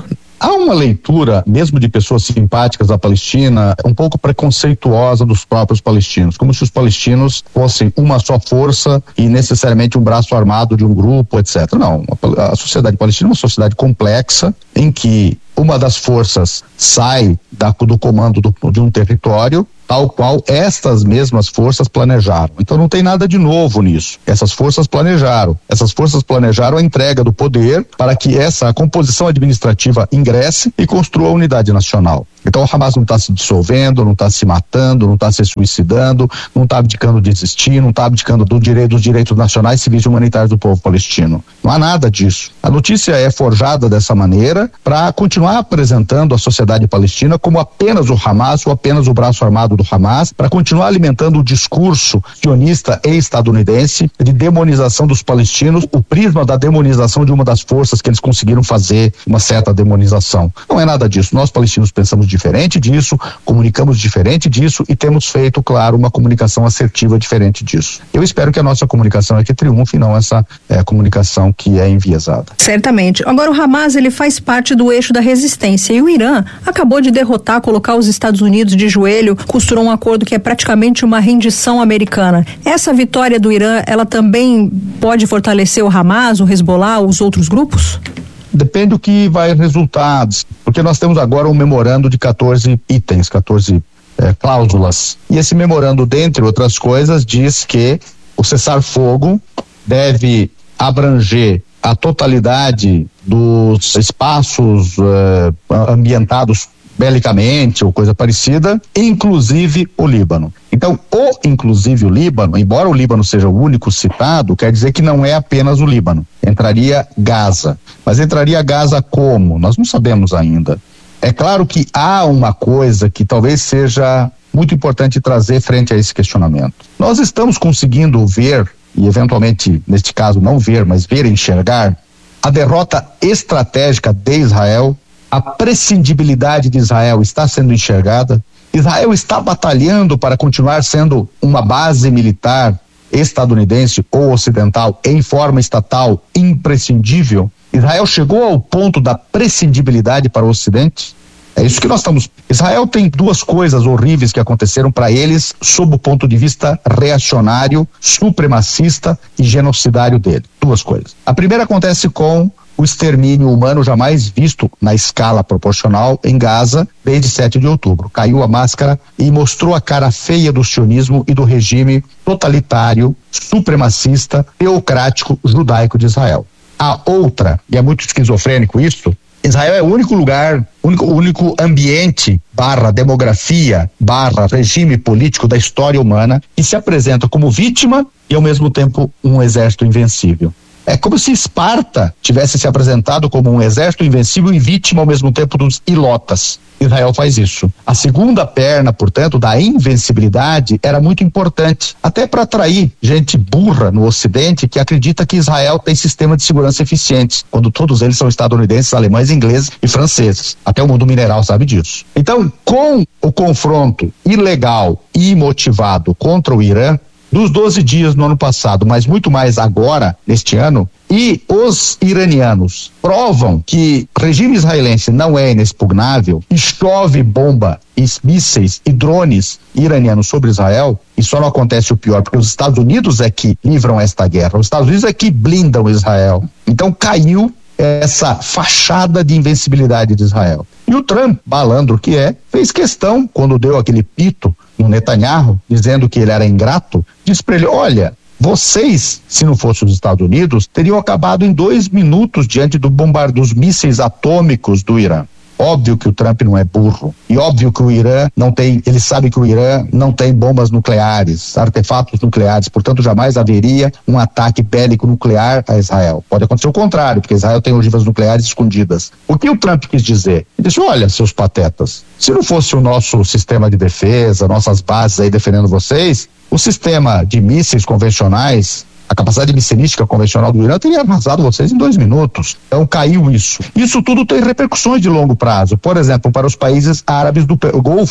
há uma leitura, mesmo de pessoas simpáticas à Palestina, um pouco preconceituosa dos próprios palestinos, como se os palestinos fossem uma só força e necessariamente um braço armado de um grupo, etcétera. Não, a, a sociedade palestina é uma sociedade complexa em que uma das forças sai da, do comando do, de um território, tal qual estas mesmas forças planejaram. Então não tem nada de novo nisso. Essas forças planejaram. Essas forças planejaram a entrega do poder para que essa composição administrativa ingresse e construa a unidade nacional. Então o Hamas não está se dissolvendo, não está se matando, não está se suicidando, não está abdicando de existir, não está abdicando do direito, dos direitos nacionais, civis e humanitários do povo palestino. Não há nada disso. A notícia é forjada dessa maneira para continuar apresentando a sociedade palestina como apenas o Hamas ou apenas o braço armado do Hamas, para continuar alimentando o discurso sionista e estadunidense de demonização dos palestinos, o prisma da demonização de uma das forças que eles conseguiram fazer uma certa demonização. Não é nada disso. Nós palestinos pensamos diferente disso, comunicamos diferente disso e temos feito, claro, uma comunicação assertiva diferente disso. Eu espero que a nossa comunicação é que triunfe e não essa é, comunicação que é enviesada. Certamente. Agora o Hamas, ele faz parte do eixo da resistência e o Irã acabou de derrotar, colocar os Estados Unidos de joelho, costurou um acordo que é praticamente uma rendição americana. Essa vitória do Irã, ela também pode fortalecer o Hamas, o Hezbollah, os outros grupos? Depende do que vai resultar, porque nós temos agora um memorando de quatorze itens, quatorze eh, cláusulas. E esse memorando, dentre outras coisas, diz que o cessar-fogo deve abranger a totalidade dos espaços eh, ambientados belicamente ou coisa parecida, inclusive o Líbano. Então, o inclusive o Líbano, embora o Líbano seja o único citado, quer dizer que não é apenas o Líbano. Entraria Gaza. Mas entraria Gaza como? Nós não sabemos ainda. É claro que há uma coisa que talvez seja muito importante trazer frente a esse questionamento. Nós estamos conseguindo ver, e eventualmente, neste caso, não ver, mas ver e enxergar, a derrota estratégica de Israel. A prescindibilidade de Israel está sendo enxergada. Israel está batalhando para continuar sendo uma base militar estadunidense ou ocidental em forma estatal imprescindível. Israel chegou ao ponto da prescindibilidade para o Ocidente. É isso que nós estamos. Israel tem duas coisas horríveis que aconteceram para eles sob o ponto de vista reacionário, supremacista e genocidário dele. Duas coisas. A primeira acontece com o extermínio humano jamais visto na escala proporcional em Gaza desde sete de outubro. Caiu a máscara e mostrou a cara feia do sionismo e do regime totalitário, supremacista, teocrático, judaico de Israel. A outra, e é muito esquizofrênico isso, Israel é o único lugar, único, único ambiente barra demografia, barra regime político da história humana que se apresenta como vítima e ao mesmo tempo um exército invencível. É como se Esparta tivesse se apresentado como um exército invencível e vítima ao mesmo tempo dos ilotas. Israel faz isso. A segunda perna, portanto, da invencibilidade era muito importante, até para atrair gente burra no Ocidente que acredita que Israel tem sistema de segurança eficientes, quando todos eles são estadunidenses, alemães, ingleses e franceses. Até o mundo mineral sabe disso. Então, com o confronto ilegal e imotivado contra o Irã, dos doze dias no ano passado, mas muito mais agora, neste ano, e os iranianos provam que o regime israelense não é inexpugnável e chove bomba, e mísseis e drones iranianos sobre Israel, e só não acontece o pior, porque os Estados Unidos é que livram esta guerra, os Estados Unidos é que blindam Israel. Então caiu essa fachada de invencibilidade de Israel. E o Trump, malandro que é, fez questão, quando deu aquele pito no Netanyahu, dizendo que ele era ingrato, disse para ele, olha, vocês, se não fossem os Estados Unidos, teriam acabado em dois minutos diante do bombardeio dos mísseis atômicos do Irã. Óbvio que o Trump não é burro. E óbvio que o Irã não tem, ele sabe que o Irã não tem bombas nucleares, artefatos nucleares, portanto jamais haveria um ataque bélico nuclear a Israel. Pode acontecer o contrário, porque Israel tem ogivas nucleares escondidas. O que o Trump quis dizer? Ele disse, olha, seus patetas, se não fosse o nosso sistema de defesa, nossas bases aí defendendo vocês, o sistema de mísseis convencionais, a capacidade missilística convencional do Irã teria arrasado vocês em dois minutos. Então caiu isso. Isso tudo tem repercussões de longo prazo. Por exemplo, para os países árabes do Golfo,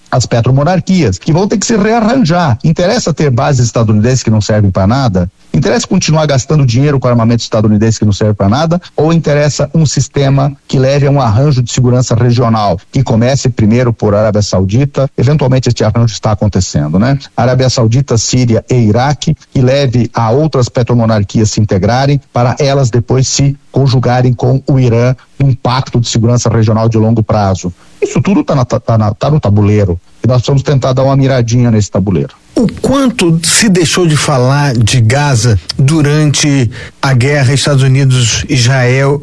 as petromonarquias, que vão ter que se rearranjar. Interessa ter bases estadunidenses que não servem para nada? Interessa continuar gastando dinheiro com armamento estadunidense que não serve para nada? Ou interessa um sistema que leve a um arranjo de segurança regional, que comece primeiro por Arábia Saudita, eventualmente este arranjo está acontecendo, né? Arábia Saudita, Síria e Iraque, que leve a outras petromonarquias se integrarem para elas depois se conjugarem com o Irã num pacto de segurança regional de longo prazo. Isso tudo está tá tá no tabuleiro e nós precisamos tentar dar uma miradinha nesse tabuleiro. O quanto se deixou de falar de Gaza durante a guerra Estados Unidos, Israel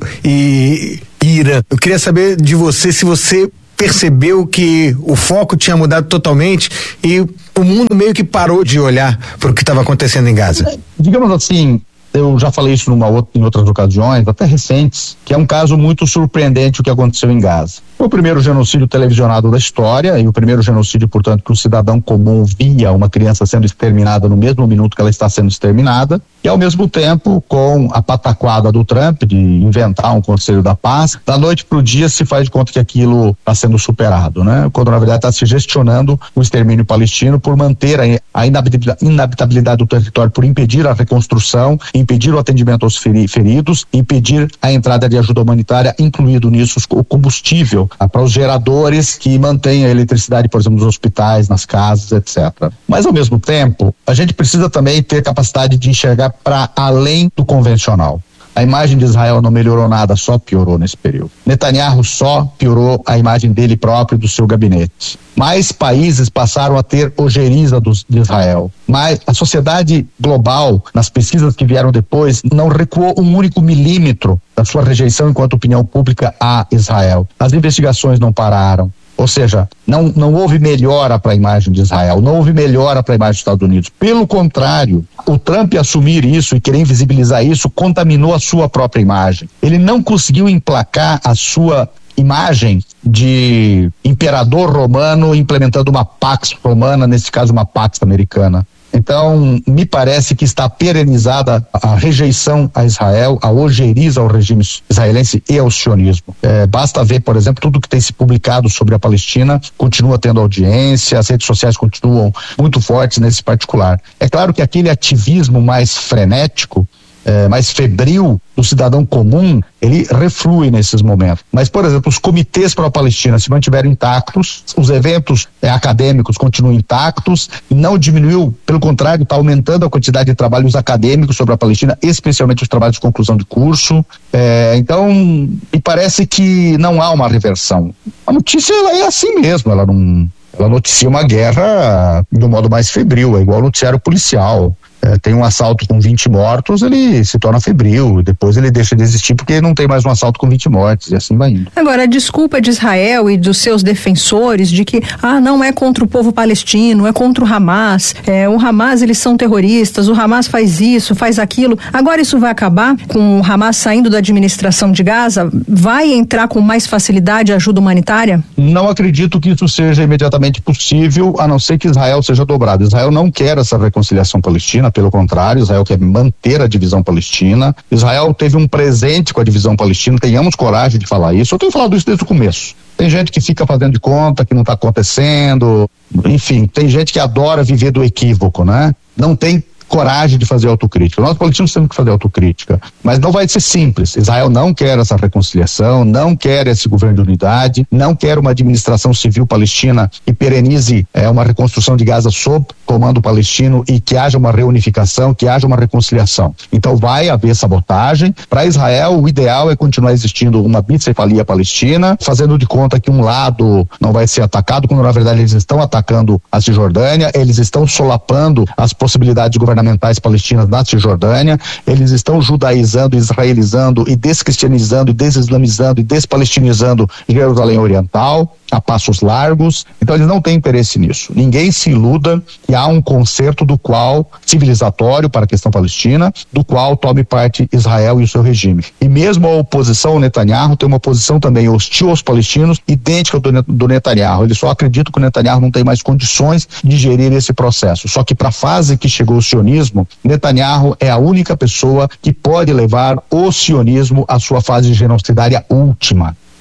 e Irã? Eu queria saber de você se você percebeu que o foco tinha mudado totalmente e o mundo meio que parou de olhar para o que estava acontecendo em Gaza. Digamos assim, eu já falei isso numa outra, em outras ocasiões, até recentes, que é um caso muito surpreendente o que aconteceu em Gaza. Foi o primeiro genocídio televisionado da história e o primeiro genocídio, portanto, que o cidadão comum via uma criança sendo exterminada no mesmo minuto que ela está sendo exterminada, e ao mesmo tempo, com a pataquada do Trump de inventar um Conselho da Paz, da noite para o dia se faz de conta que aquilo está sendo superado, né? Quando na verdade está se gestionando o extermínio palestino por manter a inabitabilidade do território, por impedir a reconstrução, impedir o atendimento aos feridos, impedir a entrada de ajuda humanitária, incluído nisso o combustível para os geradores que mantêm a eletricidade, por exemplo, nos hospitais, nas casas, etcétera. Mas ao mesmo tempo, a gente precisa também ter capacidade de enxergar para além do convencional. A imagem de Israel não melhorou nada, só piorou nesse período. Netanyahu só piorou a imagem dele próprio e do seu gabinete. Mais países passaram a ter ojeriza do, de Israel. Mas a sociedade global, nas pesquisas que vieram depois, não recuou um único milímetro da sua rejeição enquanto opinião pública a Israel. As investigações não pararam. Ou seja, não, não houve melhora para a imagem de Israel, não houve melhora para a imagem dos Estados Unidos. Pelo contrário, o Trump assumir isso e querer invisibilizar isso contaminou a sua própria imagem. Ele não conseguiu emplacar a sua imagem de imperador romano implementando uma pax romana, nesse caso uma pax americana. Então, me parece que está perenizada a rejeição a Israel, a ojeriza ao regime israelense e ao sionismo. É, basta ver, por exemplo, tudo que tem se publicado sobre a Palestina, continua tendo audiência, as redes sociais continuam muito fortes nesse particular. É claro que aquele ativismo mais frenético, É, mais febril do cidadão comum, ele reflui nesses momentos. Mas, por exemplo, os comitês para a Palestina se mantiveram intactos, os eventos é, acadêmicos continuam intactos, não diminuiu, pelo contrário, está aumentando a quantidade de trabalhos acadêmicos sobre a Palestina, especialmente os trabalhos de conclusão de curso. É, então, me parece que não há uma reversão. A notícia ela é assim mesmo, ela não, ela noticia uma guerra de um modo mais febril, é igual ao noticiário policial. É, tem um assalto com vinte mortos, ele se torna febril, depois ele deixa de existir porque não tem mais um assalto com vinte mortes, e assim vai indo. Agora, a desculpa de Israel e dos seus defensores de que, ah, não é contra o povo palestino, é contra o Hamas, é, o Hamas, eles são terroristas, o Hamas faz isso, faz aquilo, agora isso vai acabar com o Hamas saindo da administração de Gaza? Vai entrar com mais facilidade a ajuda humanitária? Não acredito que isso seja imediatamente possível, a não ser que Israel seja dobrado. Israel não quer essa reconciliação palestina, pelo contrário, Israel quer manter a divisão palestina. Israel teve um presente com a divisão palestina, tenhamos coragem de falar isso. Eu tenho falado isso desde o começo. Tem gente que fica fazendo de conta que não está acontecendo, enfim, tem gente que adora viver do equívoco, né? Não tem coragem de fazer autocrítica. Nós palestinos temos que fazer autocrítica, mas não vai ser simples. Israel não quer essa reconciliação, não quer esse governo de unidade, não quer uma administração civil palestina que perenize é, uma reconstrução de Gaza sob comando palestino e que haja uma reunificação, que haja uma reconciliação. Então vai haver sabotagem. Para Israel, o ideal é continuar existindo uma bicefalia palestina, fazendo de conta que um lado não vai ser atacado, quando na verdade eles estão atacando a Cisjordânia, eles estão solapando as possibilidades governamentais palestinas na Cisjordânia, eles estão judaizando, israelizando e descristianizando, e desislamizando e despalestinizando Jerusalém Oriental a passos largos. Então eles não têm interesse nisso. Ninguém se iluda que há um concerto do qual, civilizatório para a questão palestina, do qual tome parte Israel e o seu regime. E mesmo a oposição ao Netanyahu tem uma posição também hostil aos palestinos, idêntica do, do Netanyahu. Eles só acreditam que o Netanyahu não tem mais condições de gerir esse processo. Só que para a fase que chegou o sionismo, Netanyahu é a única pessoa que pode levar o sionismo à sua fase genocidária última.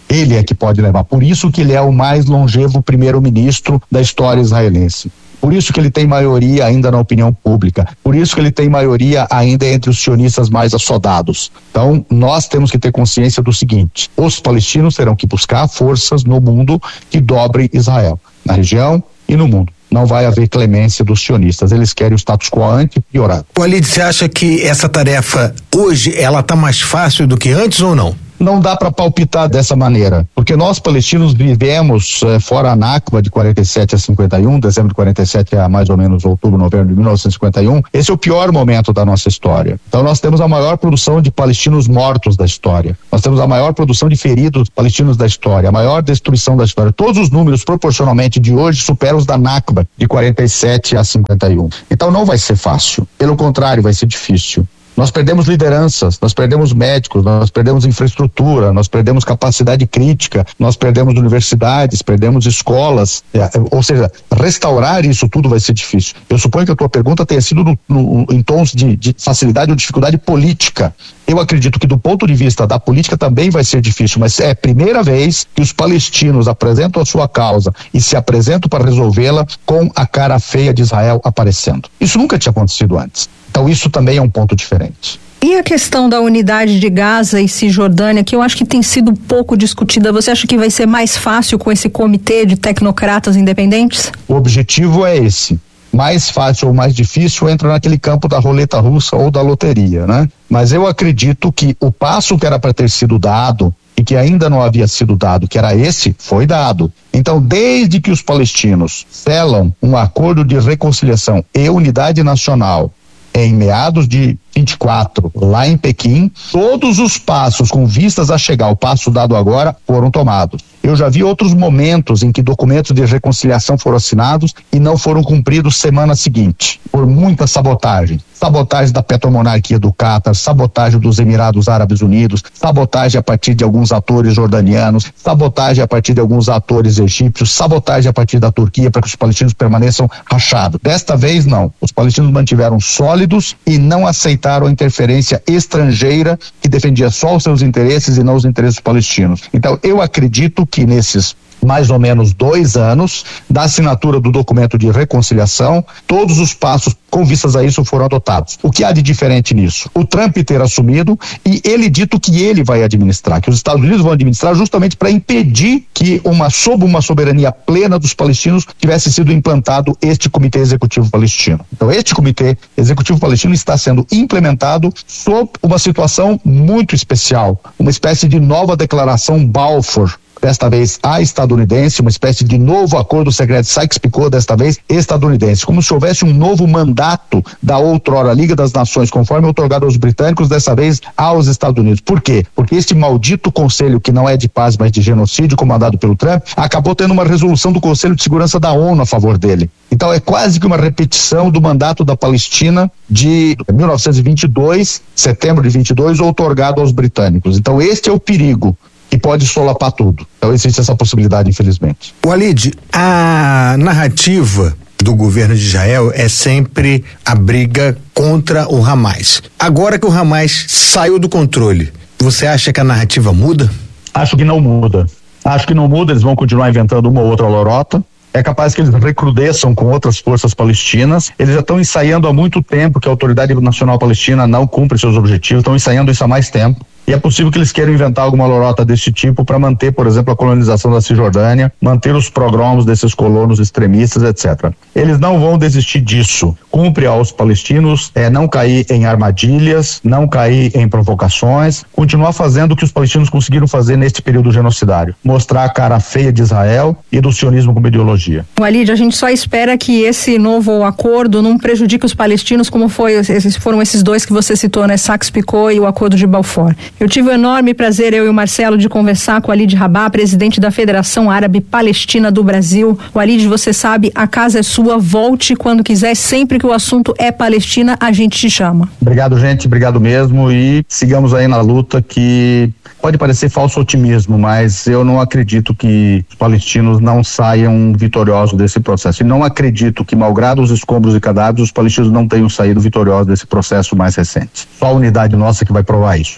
Ele é que pode levar. Por isso que ele é o mais longevo primeiro-ministro da história israelense. Por isso que ele tem maioria ainda na opinião pública. Por isso que ele tem maioria ainda entre os sionistas mais assodados. Então, nós temos que ter consciência do seguinte: os palestinos terão que buscar forças no mundo que dobrem Israel, na região e no mundo. Não vai haver clemência dos sionistas. Eles querem o status quo anti-piorado. Walid, você acha que essa tarefa hoje ela está mais fácil do que antes ou não? Não dá para palpitar dessa maneira, porque nós palestinos vivemos eh, fora a Nakba de quarenta e sete a cinquenta e um, dezembro de quarenta e sete a mais ou menos outubro, novembro de mil novecentos e cinquenta e um. Esse é o pior momento da nossa história. Então nós temos a maior produção de palestinos mortos da história. Nós temos a maior produção de feridos palestinos da história, a maior destruição da história. Todos os números proporcionalmente de hoje superam os da Nakba de quarenta e sete a cinquenta e um. Então não vai ser fácil. Pelo contrário, vai ser difícil. Nós perdemos lideranças, nós perdemos médicos, nós perdemos infraestrutura, nós perdemos capacidade crítica, nós perdemos universidades, perdemos escolas, ou seja, restaurar isso tudo vai ser difícil. Eu suponho que a tua pergunta tenha sido no, no, em tons de, de facilidade ou dificuldade política. Eu acredito que do ponto de vista da política também vai ser difícil, mas é a primeira vez que os palestinos apresentam a sua causa e se apresentam para resolvê-la com a cara feia de Israel aparecendo. Isso nunca tinha acontecido antes. Então isso também é um ponto diferente. E a questão da unidade de Gaza e Cisjordânia, que eu acho que tem sido pouco discutida, você acha que vai ser mais fácil com esse comitê de tecnocratas independentes? O objetivo é esse. Mais fácil ou mais difícil entra naquele campo da roleta russa ou da loteria, né? Mas eu acredito que o passo que era para ter sido dado e que ainda não havia sido dado, que era esse, foi dado. Então, desde que os palestinos selam um acordo de reconciliação e unidade nacional em meados de vinte e quatro, lá em Pequim, todos os passos com vistas a chegar ao passo dado agora foram tomados. Eu já vi outros momentos em que documentos de reconciliação foram assinados e não foram cumpridos semana seguinte, por muita sabotagem. Sabotagem da petromonarquia do Cátar, sabotagem dos Emirados Árabes Unidos, sabotagem a partir de alguns atores jordanianos, sabotagem a partir de alguns atores egípcios, sabotagem a partir da Turquia para que os palestinos permaneçam rachados. Desta vez não, os palestinos mantiveram sólidos e não aceitaram a interferência estrangeira que defendia só os seus interesses e não os interesses palestinos. Então eu acredito que nesses mais ou menos dois anos da assinatura do documento de reconciliação, todos os passos com vistas a isso foram adotados. O que há de diferente nisso? O Trump ter assumido e ele dito que ele vai administrar, que os Estados Unidos vão administrar justamente para impedir que uma, sob uma soberania plena dos palestinos tivesse sido implantado este Comitê Executivo Palestino. Então este Comitê Executivo Palestino está sendo implementado sob uma situação muito especial, uma espécie de nova declaração Balfour, desta vez a estadunidense, uma espécie de novo acordo secreto Sykes-Picot, desta vez estadunidense, como se houvesse um novo mandato da outrora Liga das Nações, conforme outorgado aos britânicos, dessa vez aos Estados Unidos. Por quê? Porque este maldito conselho, que não é de paz, mas de genocídio, comandado pelo Trump, acabou tendo uma resolução do Conselho de Segurança da ONU a favor dele. Então é quase que uma repetição do mandato da Palestina de mil novecentos e vinte e dois, setembro de vinte e dois, outorgado aos britânicos. Então este é o perigo que pode solapar tudo. Então existe essa possibilidade, infelizmente. Walid, a narrativa do governo de Israel é sempre a briga contra o Hamas. Agora que o Hamas saiu do controle, você acha que a narrativa muda? Acho que não muda. Acho que não muda, eles vão continuar inventando uma ou outra lorota. É capaz que eles recrudesçam com outras forças palestinas. Eles já estão ensaiando há muito tempo que a Autoridade Nacional Palestina não cumpre seus objetivos, estão ensaiando isso há mais tempo. E é possível que eles queiram inventar alguma lorota desse tipo para manter, por exemplo, a colonização da Cisjordânia, manter os progromos desses colonos extremistas, etcétera. Eles não vão desistir disso. Cumpre aos palestinos é, não cair em armadilhas, não cair em provocações, continuar fazendo o que os palestinos conseguiram fazer neste período genocidário. Mostrar a cara feia de Israel e do sionismo como ideologia. Walid, a gente só espera que esse novo acordo não prejudique os palestinos, como foi, esses, foram esses dois que você citou, né? Sykes-Picot e o acordo de Balfour. Eu tive o enorme prazer, eu e o Marcelo, de conversar com o Walid Rabah, presidente da Federação Árabe Palestina do Brasil. Walid, você sabe, a casa é sua, volte quando quiser, sempre que o assunto é Palestina, a gente te chama. Obrigado, gente, obrigado mesmo, e sigamos aí na luta, que pode parecer falso otimismo, mas eu não acredito que os palestinos não saiam vitoriosos desse processo, e não acredito que, malgrado os escombros e cadáveres, os palestinos não tenham saído vitoriosos desse processo mais recente. Só a unidade nossa que vai provar isso. Se ela não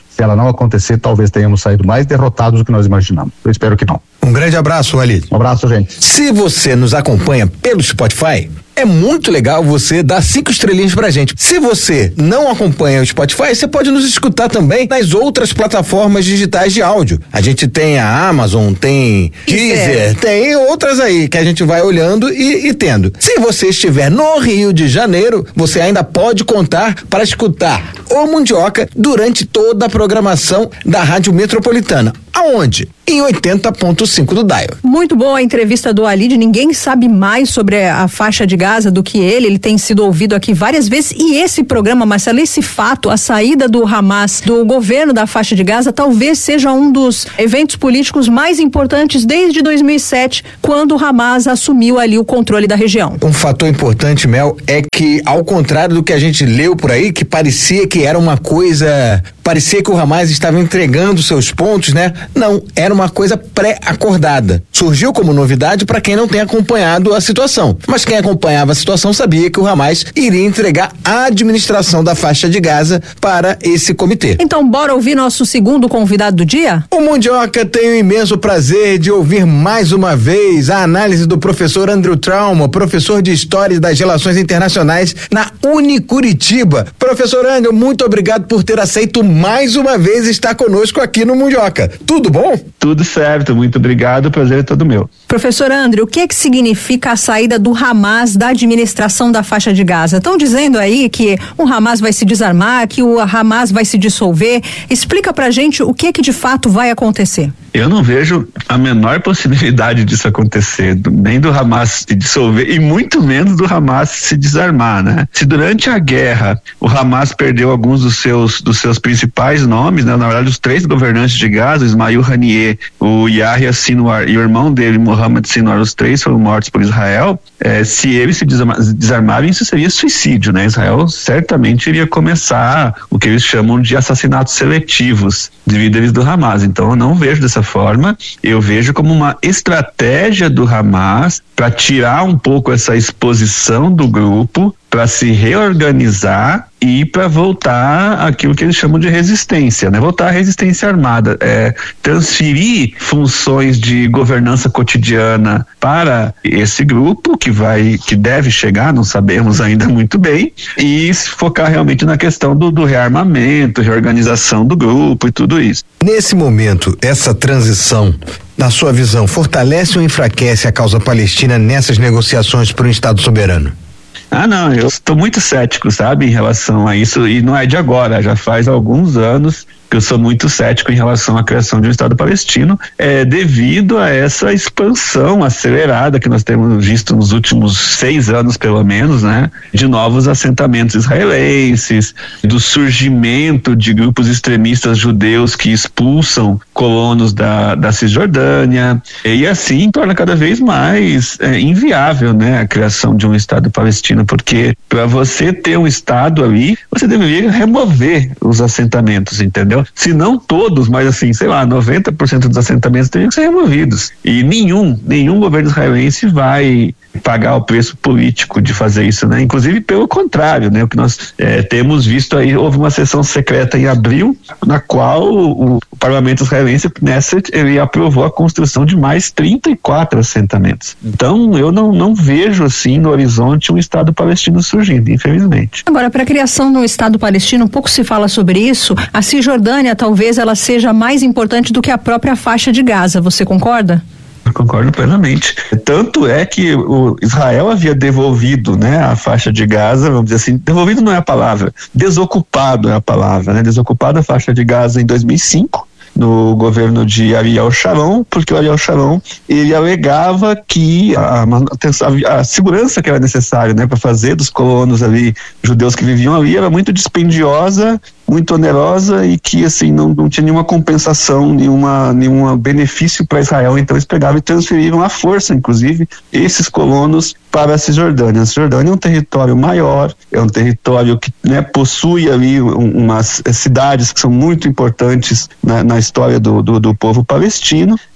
não acontecer, talvez tenhamos saído mais derrotados do que nós imaginamos. Eu espero que não. Um grande abraço, Ali. Um abraço, gente. Se você nos acompanha pelo Spotify, é muito legal você dar cinco estrelinhas pra gente. Se você não acompanha o Spotify, você pode nos escutar também nas outras plataformas digitais de áudio. A gente tem a Amazon, tem Deezer, tem outras aí que a gente vai olhando e, e tendo. Se você estiver no Rio de Janeiro, você ainda pode contar para escutar o Mundioca durante toda a programação da Rádio Metropolitana. Aonde? Em oitenta ponto cinco do Dial. Muito boa a entrevista do Alid. Ninguém sabe mais sobre a faixa de Gaza do que ele. Ele tem sido ouvido aqui várias vezes. E esse programa, Marcelo, esse fato, a saída do Hamas do governo da faixa de Gaza, talvez seja um dos eventos políticos mais importantes desde dois mil e sete, quando o Hamas assumiu ali o controle da região. Um fator importante, Mel, é que, ao contrário do que a gente leu por aí, que parecia que era uma coisa, parecia que o Hamas estava entregando seus pontos, né? Não, era uma coisa pré-acordada. Surgiu como novidade para quem não tem acompanhado a situação. Mas quem acompanhava a situação sabia que o Hamas iria entregar a administração da faixa de Gaza para esse comitê. Então, bora ouvir nosso segundo convidado do dia? O Mundioca tem o imenso prazer de ouvir mais uma vez a análise do professor Andrew Trauma, professor de História e das Relações Internacionais na Unicuritiba. Professor Andrew, muito obrigado por ter aceito mais uma vez estar conosco aqui no Mundioca. Tudo bom? Tudo certo, muito obrigado, o prazer é todo meu. Professor Andrew, o que é que significa a saída do Hamas da administração da faixa de Gaza? Estão dizendo aí que o Hamas vai se desarmar, que o Hamas vai se dissolver. Explica pra gente o que é que de fato vai acontecer. Eu não vejo a menor possibilidade disso acontecer, nem do Hamas se dissolver e muito menos do Hamas se desarmar, né? Se durante a guerra o Hamas perdeu alguns dos seus dos seus principais nomes, né? Na verdade, os três governantes de Gaza, Ismail Haniyeh, o Yahya Sinwar e o irmão dele, Mohammed Sinwar, os três foram mortos por Israel. É, se eles se desarmarem, isso seria suicídio, né? Israel certamente iria começar o que eles chamam de assassinatos seletivos de líderes do Hamas. Então eu não vejo dessa forma, eu vejo como uma estratégia do Hamas para tirar um pouco essa exposição do grupo, para se reorganizar e para voltar àquilo que eles chamam de resistência, né? Voltar à resistência armada, é, transferir funções de governança cotidiana para esse grupo que vai, que deve chegar, não sabemos ainda muito bem, e focar realmente na questão do, do rearmamento, reorganização do grupo e tudo isso. Nesse momento, essa transição, na sua visão, fortalece ou enfraquece a causa palestina nessas negociações por um Estado soberano? Ah, não, eu estou muito cético, sabe, em relação a isso, e não é de agora, já faz alguns anos que eu sou muito cético em relação à criação de um Estado palestino, é, devido a essa expansão acelerada que nós temos visto nos últimos seis anos, pelo menos, né, de novos assentamentos israelenses, do surgimento de grupos extremistas judeus que expulsam colonos da, da Cisjordânia, e assim torna cada vez mais é, inviável, né, a criação de um Estado palestino, porque para você ter um Estado ali, você deveria remover os assentamentos, entendeu? Se não todos, mas assim, sei lá, noventa por cento dos assentamentos teriam que ser removidos. E nenhum, nenhum governo israelense vai pagar o preço político de fazer isso, né? Inclusive pelo contrário, né? O que nós é, temos visto aí, houve uma sessão secreta em abril, na qual o, o parlamento israelense, Knesset, ele aprovou a construção de mais trinta e quatro assentamentos. Então, eu não, não vejo assim no horizonte um Estado palestino surgindo, infelizmente. Agora, para a criação de um Estado palestino, um pouco se fala sobre isso. A Cisjordânia, talvez ela seja mais importante do que a própria faixa de Gaza. Você concorda? Eu concordo plenamente. Tanto é que o Israel havia devolvido, né, a faixa de Gaza, vamos dizer assim, devolvido não é a palavra, desocupado é a palavra, né, desocupado a faixa de Gaza em dois mil e cinco, no governo de Ariel Sharon, porque o Ariel Sharon, ele alegava que a, a, a segurança que era necessária, né, para fazer dos colonos ali, judeus que viviam ali, era muito dispendiosa, muito onerosa e que assim não, não tinha nenhuma compensação, nenhuma nenhum benefício para Israel. Então eles pegavam e transferiram à força, inclusive, esses colonos para a Cisjordânia. A Cisjordânia é um território maior, é um território que, né, possui ali um, umas cidades que são muito importantes na, na história do, do, do povo palestino,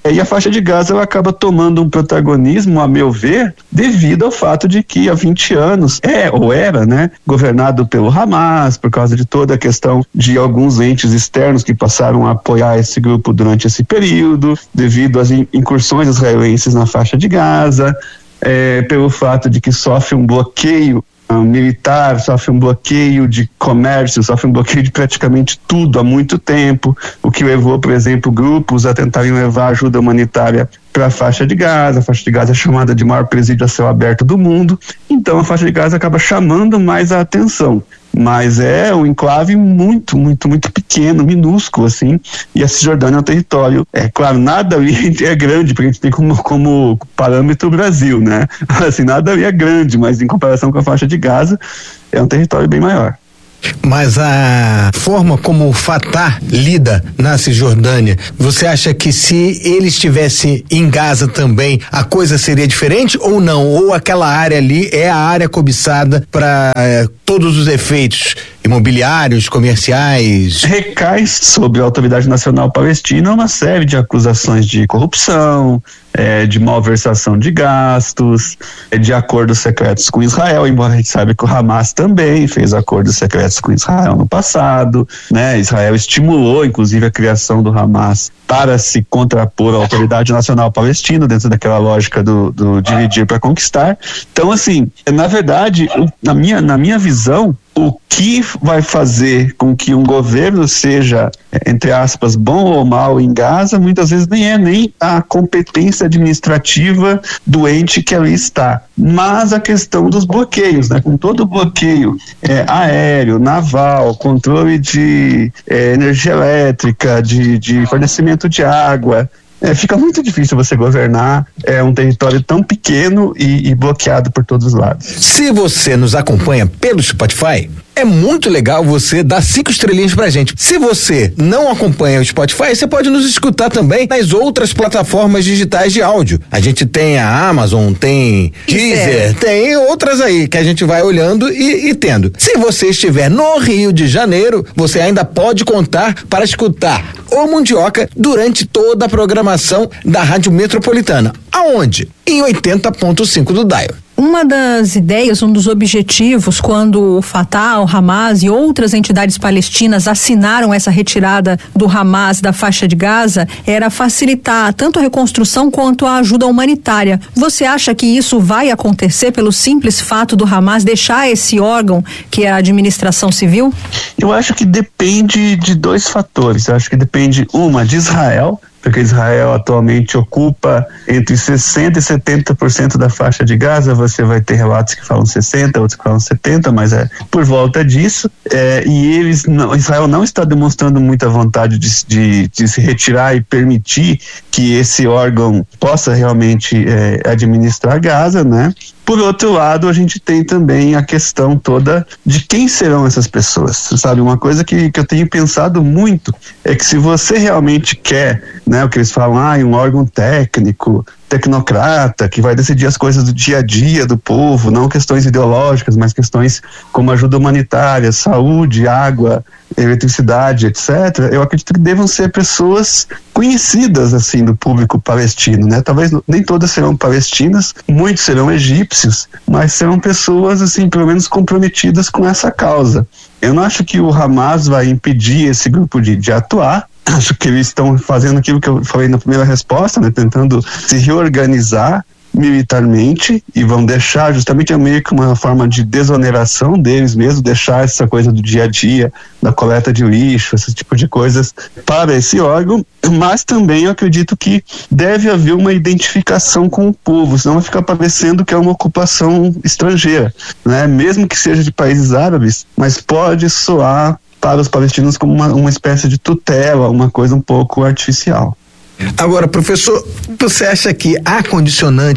E a faixa de Gaza ela acaba tomando um protagonismo, a meu ver, devido ao fato de que há vinte anos é ou era, né, governado pelo Hamas, por causa de toda a questão de alguns entes externos que passaram a apoiar esse grupo durante esse período, devido às incursões israelenses na faixa de Gaza, é, pelo fato de que sofre um bloqueio militar, sofre um bloqueio de comércio, sofre um bloqueio de praticamente tudo há muito tempo, o que levou, por exemplo, grupos a tentarem levar ajuda humanitária para a faixa de Gaza. A faixa de Gaza é chamada de maior presídio a céu aberto do mundo, então a faixa de Gaza acaba chamando mais a atenção. Mas é um enclave muito, muito, muito pequeno, minúsculo, assim, e a Cisjordânia é um território, é claro, nada ali é grande, porque a gente tem como, como parâmetro o Brasil, né? Assim, nada ali é grande, mas em comparação com a faixa de Gaza, é um território bem maior. Mas a forma como o Fatah lida na Cisjordânia, você acha que se ele estivesse em Gaza também, a coisa seria diferente ou não? Ou aquela área ali é a área cobiçada para é, todos os efeitos imobiliários, comerciais? Recai sobre a Autoridade Nacional Palestina uma série de acusações de corrupção, É, de malversação de gastos, é, de acordos secretos com Israel, embora a gente saiba que o Hamas também fez acordos secretos com Israel no passado, né? Israel estimulou, inclusive, a criação do Hamas para se contrapor à Autoridade Nacional Palestina, dentro daquela lógica do, do dividir para conquistar. Então, assim, na verdade, na minha, na minha visão, o que vai fazer com que um governo seja, entre aspas, bom ou mal em Gaza, muitas vezes nem é nem a competência administrativa do ente que ali está, mas a questão dos bloqueios, né? Com todo o bloqueio é, aéreo, naval, controle de é, energia elétrica, de, de fornecimento de água, É, fica muito difícil você governar é, um território tão pequeno e, e bloqueado por todos os lados. Se você nos acompanha pelo Spotify, é muito legal você dar cinco estrelinhas pra gente. Se você não acompanha o Spotify, você pode nos escutar também nas outras plataformas digitais de áudio. A gente tem a Amazon, tem Deezer, tem outras aí que a gente vai olhando e, e tendo. Se você estiver no Rio de Janeiro, você ainda pode contar para escutar o Mundioca durante toda a programação da Rádio Metropolitana. Aonde? Em oitenta ponto cinco do dial. Uma das ideias, um dos objetivos, quando o Fatah, o Hamas e outras entidades palestinas assinaram essa retirada do Hamas da faixa de Gaza, era facilitar tanto a reconstrução quanto a ajuda humanitária. Você acha que isso vai acontecer pelo simples fato do Hamas deixar esse órgão, que é a administração civil? Eu acho que depende de dois fatores. Eu acho que depende, uma, de Israel, porque Israel atualmente ocupa entre sessenta e setenta por cento da faixa de Gaza. Você vai ter relatos que falam sessenta, outros que falam setenta, mas é por volta disso. É, e eles, não, Israel não está demonstrando muita vontade de, de, de se retirar e permitir que esse órgão possa realmente é, administrar Gaza, né? Por outro lado, a gente tem também a questão toda de quem serão essas pessoas, sabe? Uma coisa que, que eu tenho pensado muito é que se você realmente quer, né, o que eles falam, ah, um órgão técnico, tecnocrata, que vai decidir as coisas do dia a dia do povo, não questões ideológicas, mas questões como ajuda humanitária, saúde, água, eletricidade, etcétera, eu acredito que devam ser pessoas conhecidas, assim, do público palestino, né? Talvez nem todas serão palestinas, muitos serão egípcios, mas serão pessoas, assim, pelo menos comprometidas com essa causa. Eu não acho que o Hamas vai impedir esse grupo de, de atuar. Acho que eles estão fazendo aquilo que eu falei na primeira resposta, né? Tentando se reorganizar militarmente e vão deixar, justamente é meio que uma forma de desoneração deles mesmo, deixar essa coisa do dia a dia, da coleta de lixo, esse tipo de coisas para esse órgão, mas também eu acredito que deve haver uma identificação com o povo, senão vai ficar parecendo que é uma ocupação estrangeira, né? Mesmo que seja de países árabes, mas pode soar para os palestinos como uma, uma espécie de tutela, uma coisa um pouco artificial. Agora, professor, você acha que há condicionantes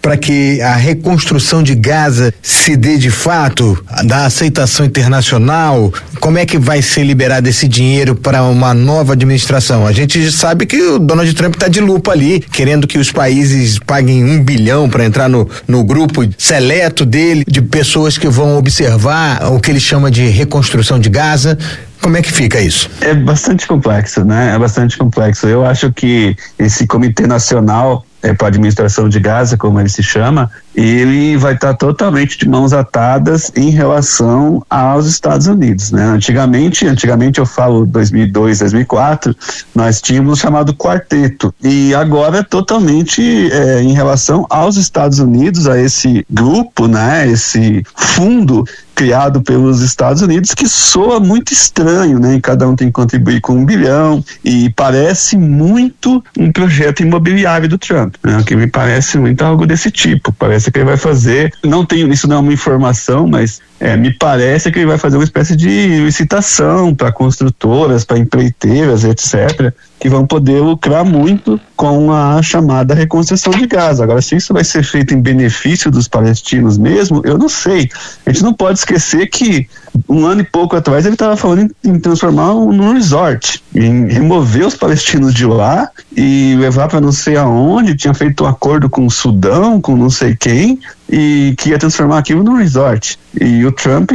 para que a reconstrução de Gaza se dê de fato, da aceitação internacional? Como é que vai ser liberado esse dinheiro para uma nova administração? A gente sabe que o Donald Trump está de lupa ali, querendo que os países paguem um bilhão para entrar no, no grupo seleto dele, de pessoas que vão observar o que ele chama de reconstrução de Gaza. Como é que fica isso? É bastante complexo, né? É bastante complexo. Eu acho que esse Comitê Nacional é, para a Administração de Gaza, como ele se chama, ele vai estar totalmente de mãos atadas em relação aos Estados Unidos, né? Antigamente, antigamente eu falo dois mil e dois, dois mil e quatro, nós tínhamos o chamado quarteto, e agora é totalmente é, em relação aos Estados Unidos, a esse grupo, né? Esse fundo criado pelos Estados Unidos, que soa muito estranho, né? E cada um tem que contribuir com um bilhão, e parece muito um projeto imobiliário do Trump, né? Que me parece muito algo desse tipo. Parece que ele vai fazer, não tenho, isso não é uma informação, mas é, me parece que ele vai fazer uma espécie de licitação para construtoras, para empreiteiras, etcétera, que vão poder lucrar muito com a chamada reconstrução de Gaza. Agora, se isso vai ser feito em benefício dos palestinos mesmo, eu não sei. A gente não pode esquecer que um ano e pouco atrás ele estava falando em, em transformar um, num resort, em remover os palestinos de lá e levar para não sei aonde, tinha feito um acordo com o Sudão, com não sei quem, e que ia transformar aquilo num resort. E o Trump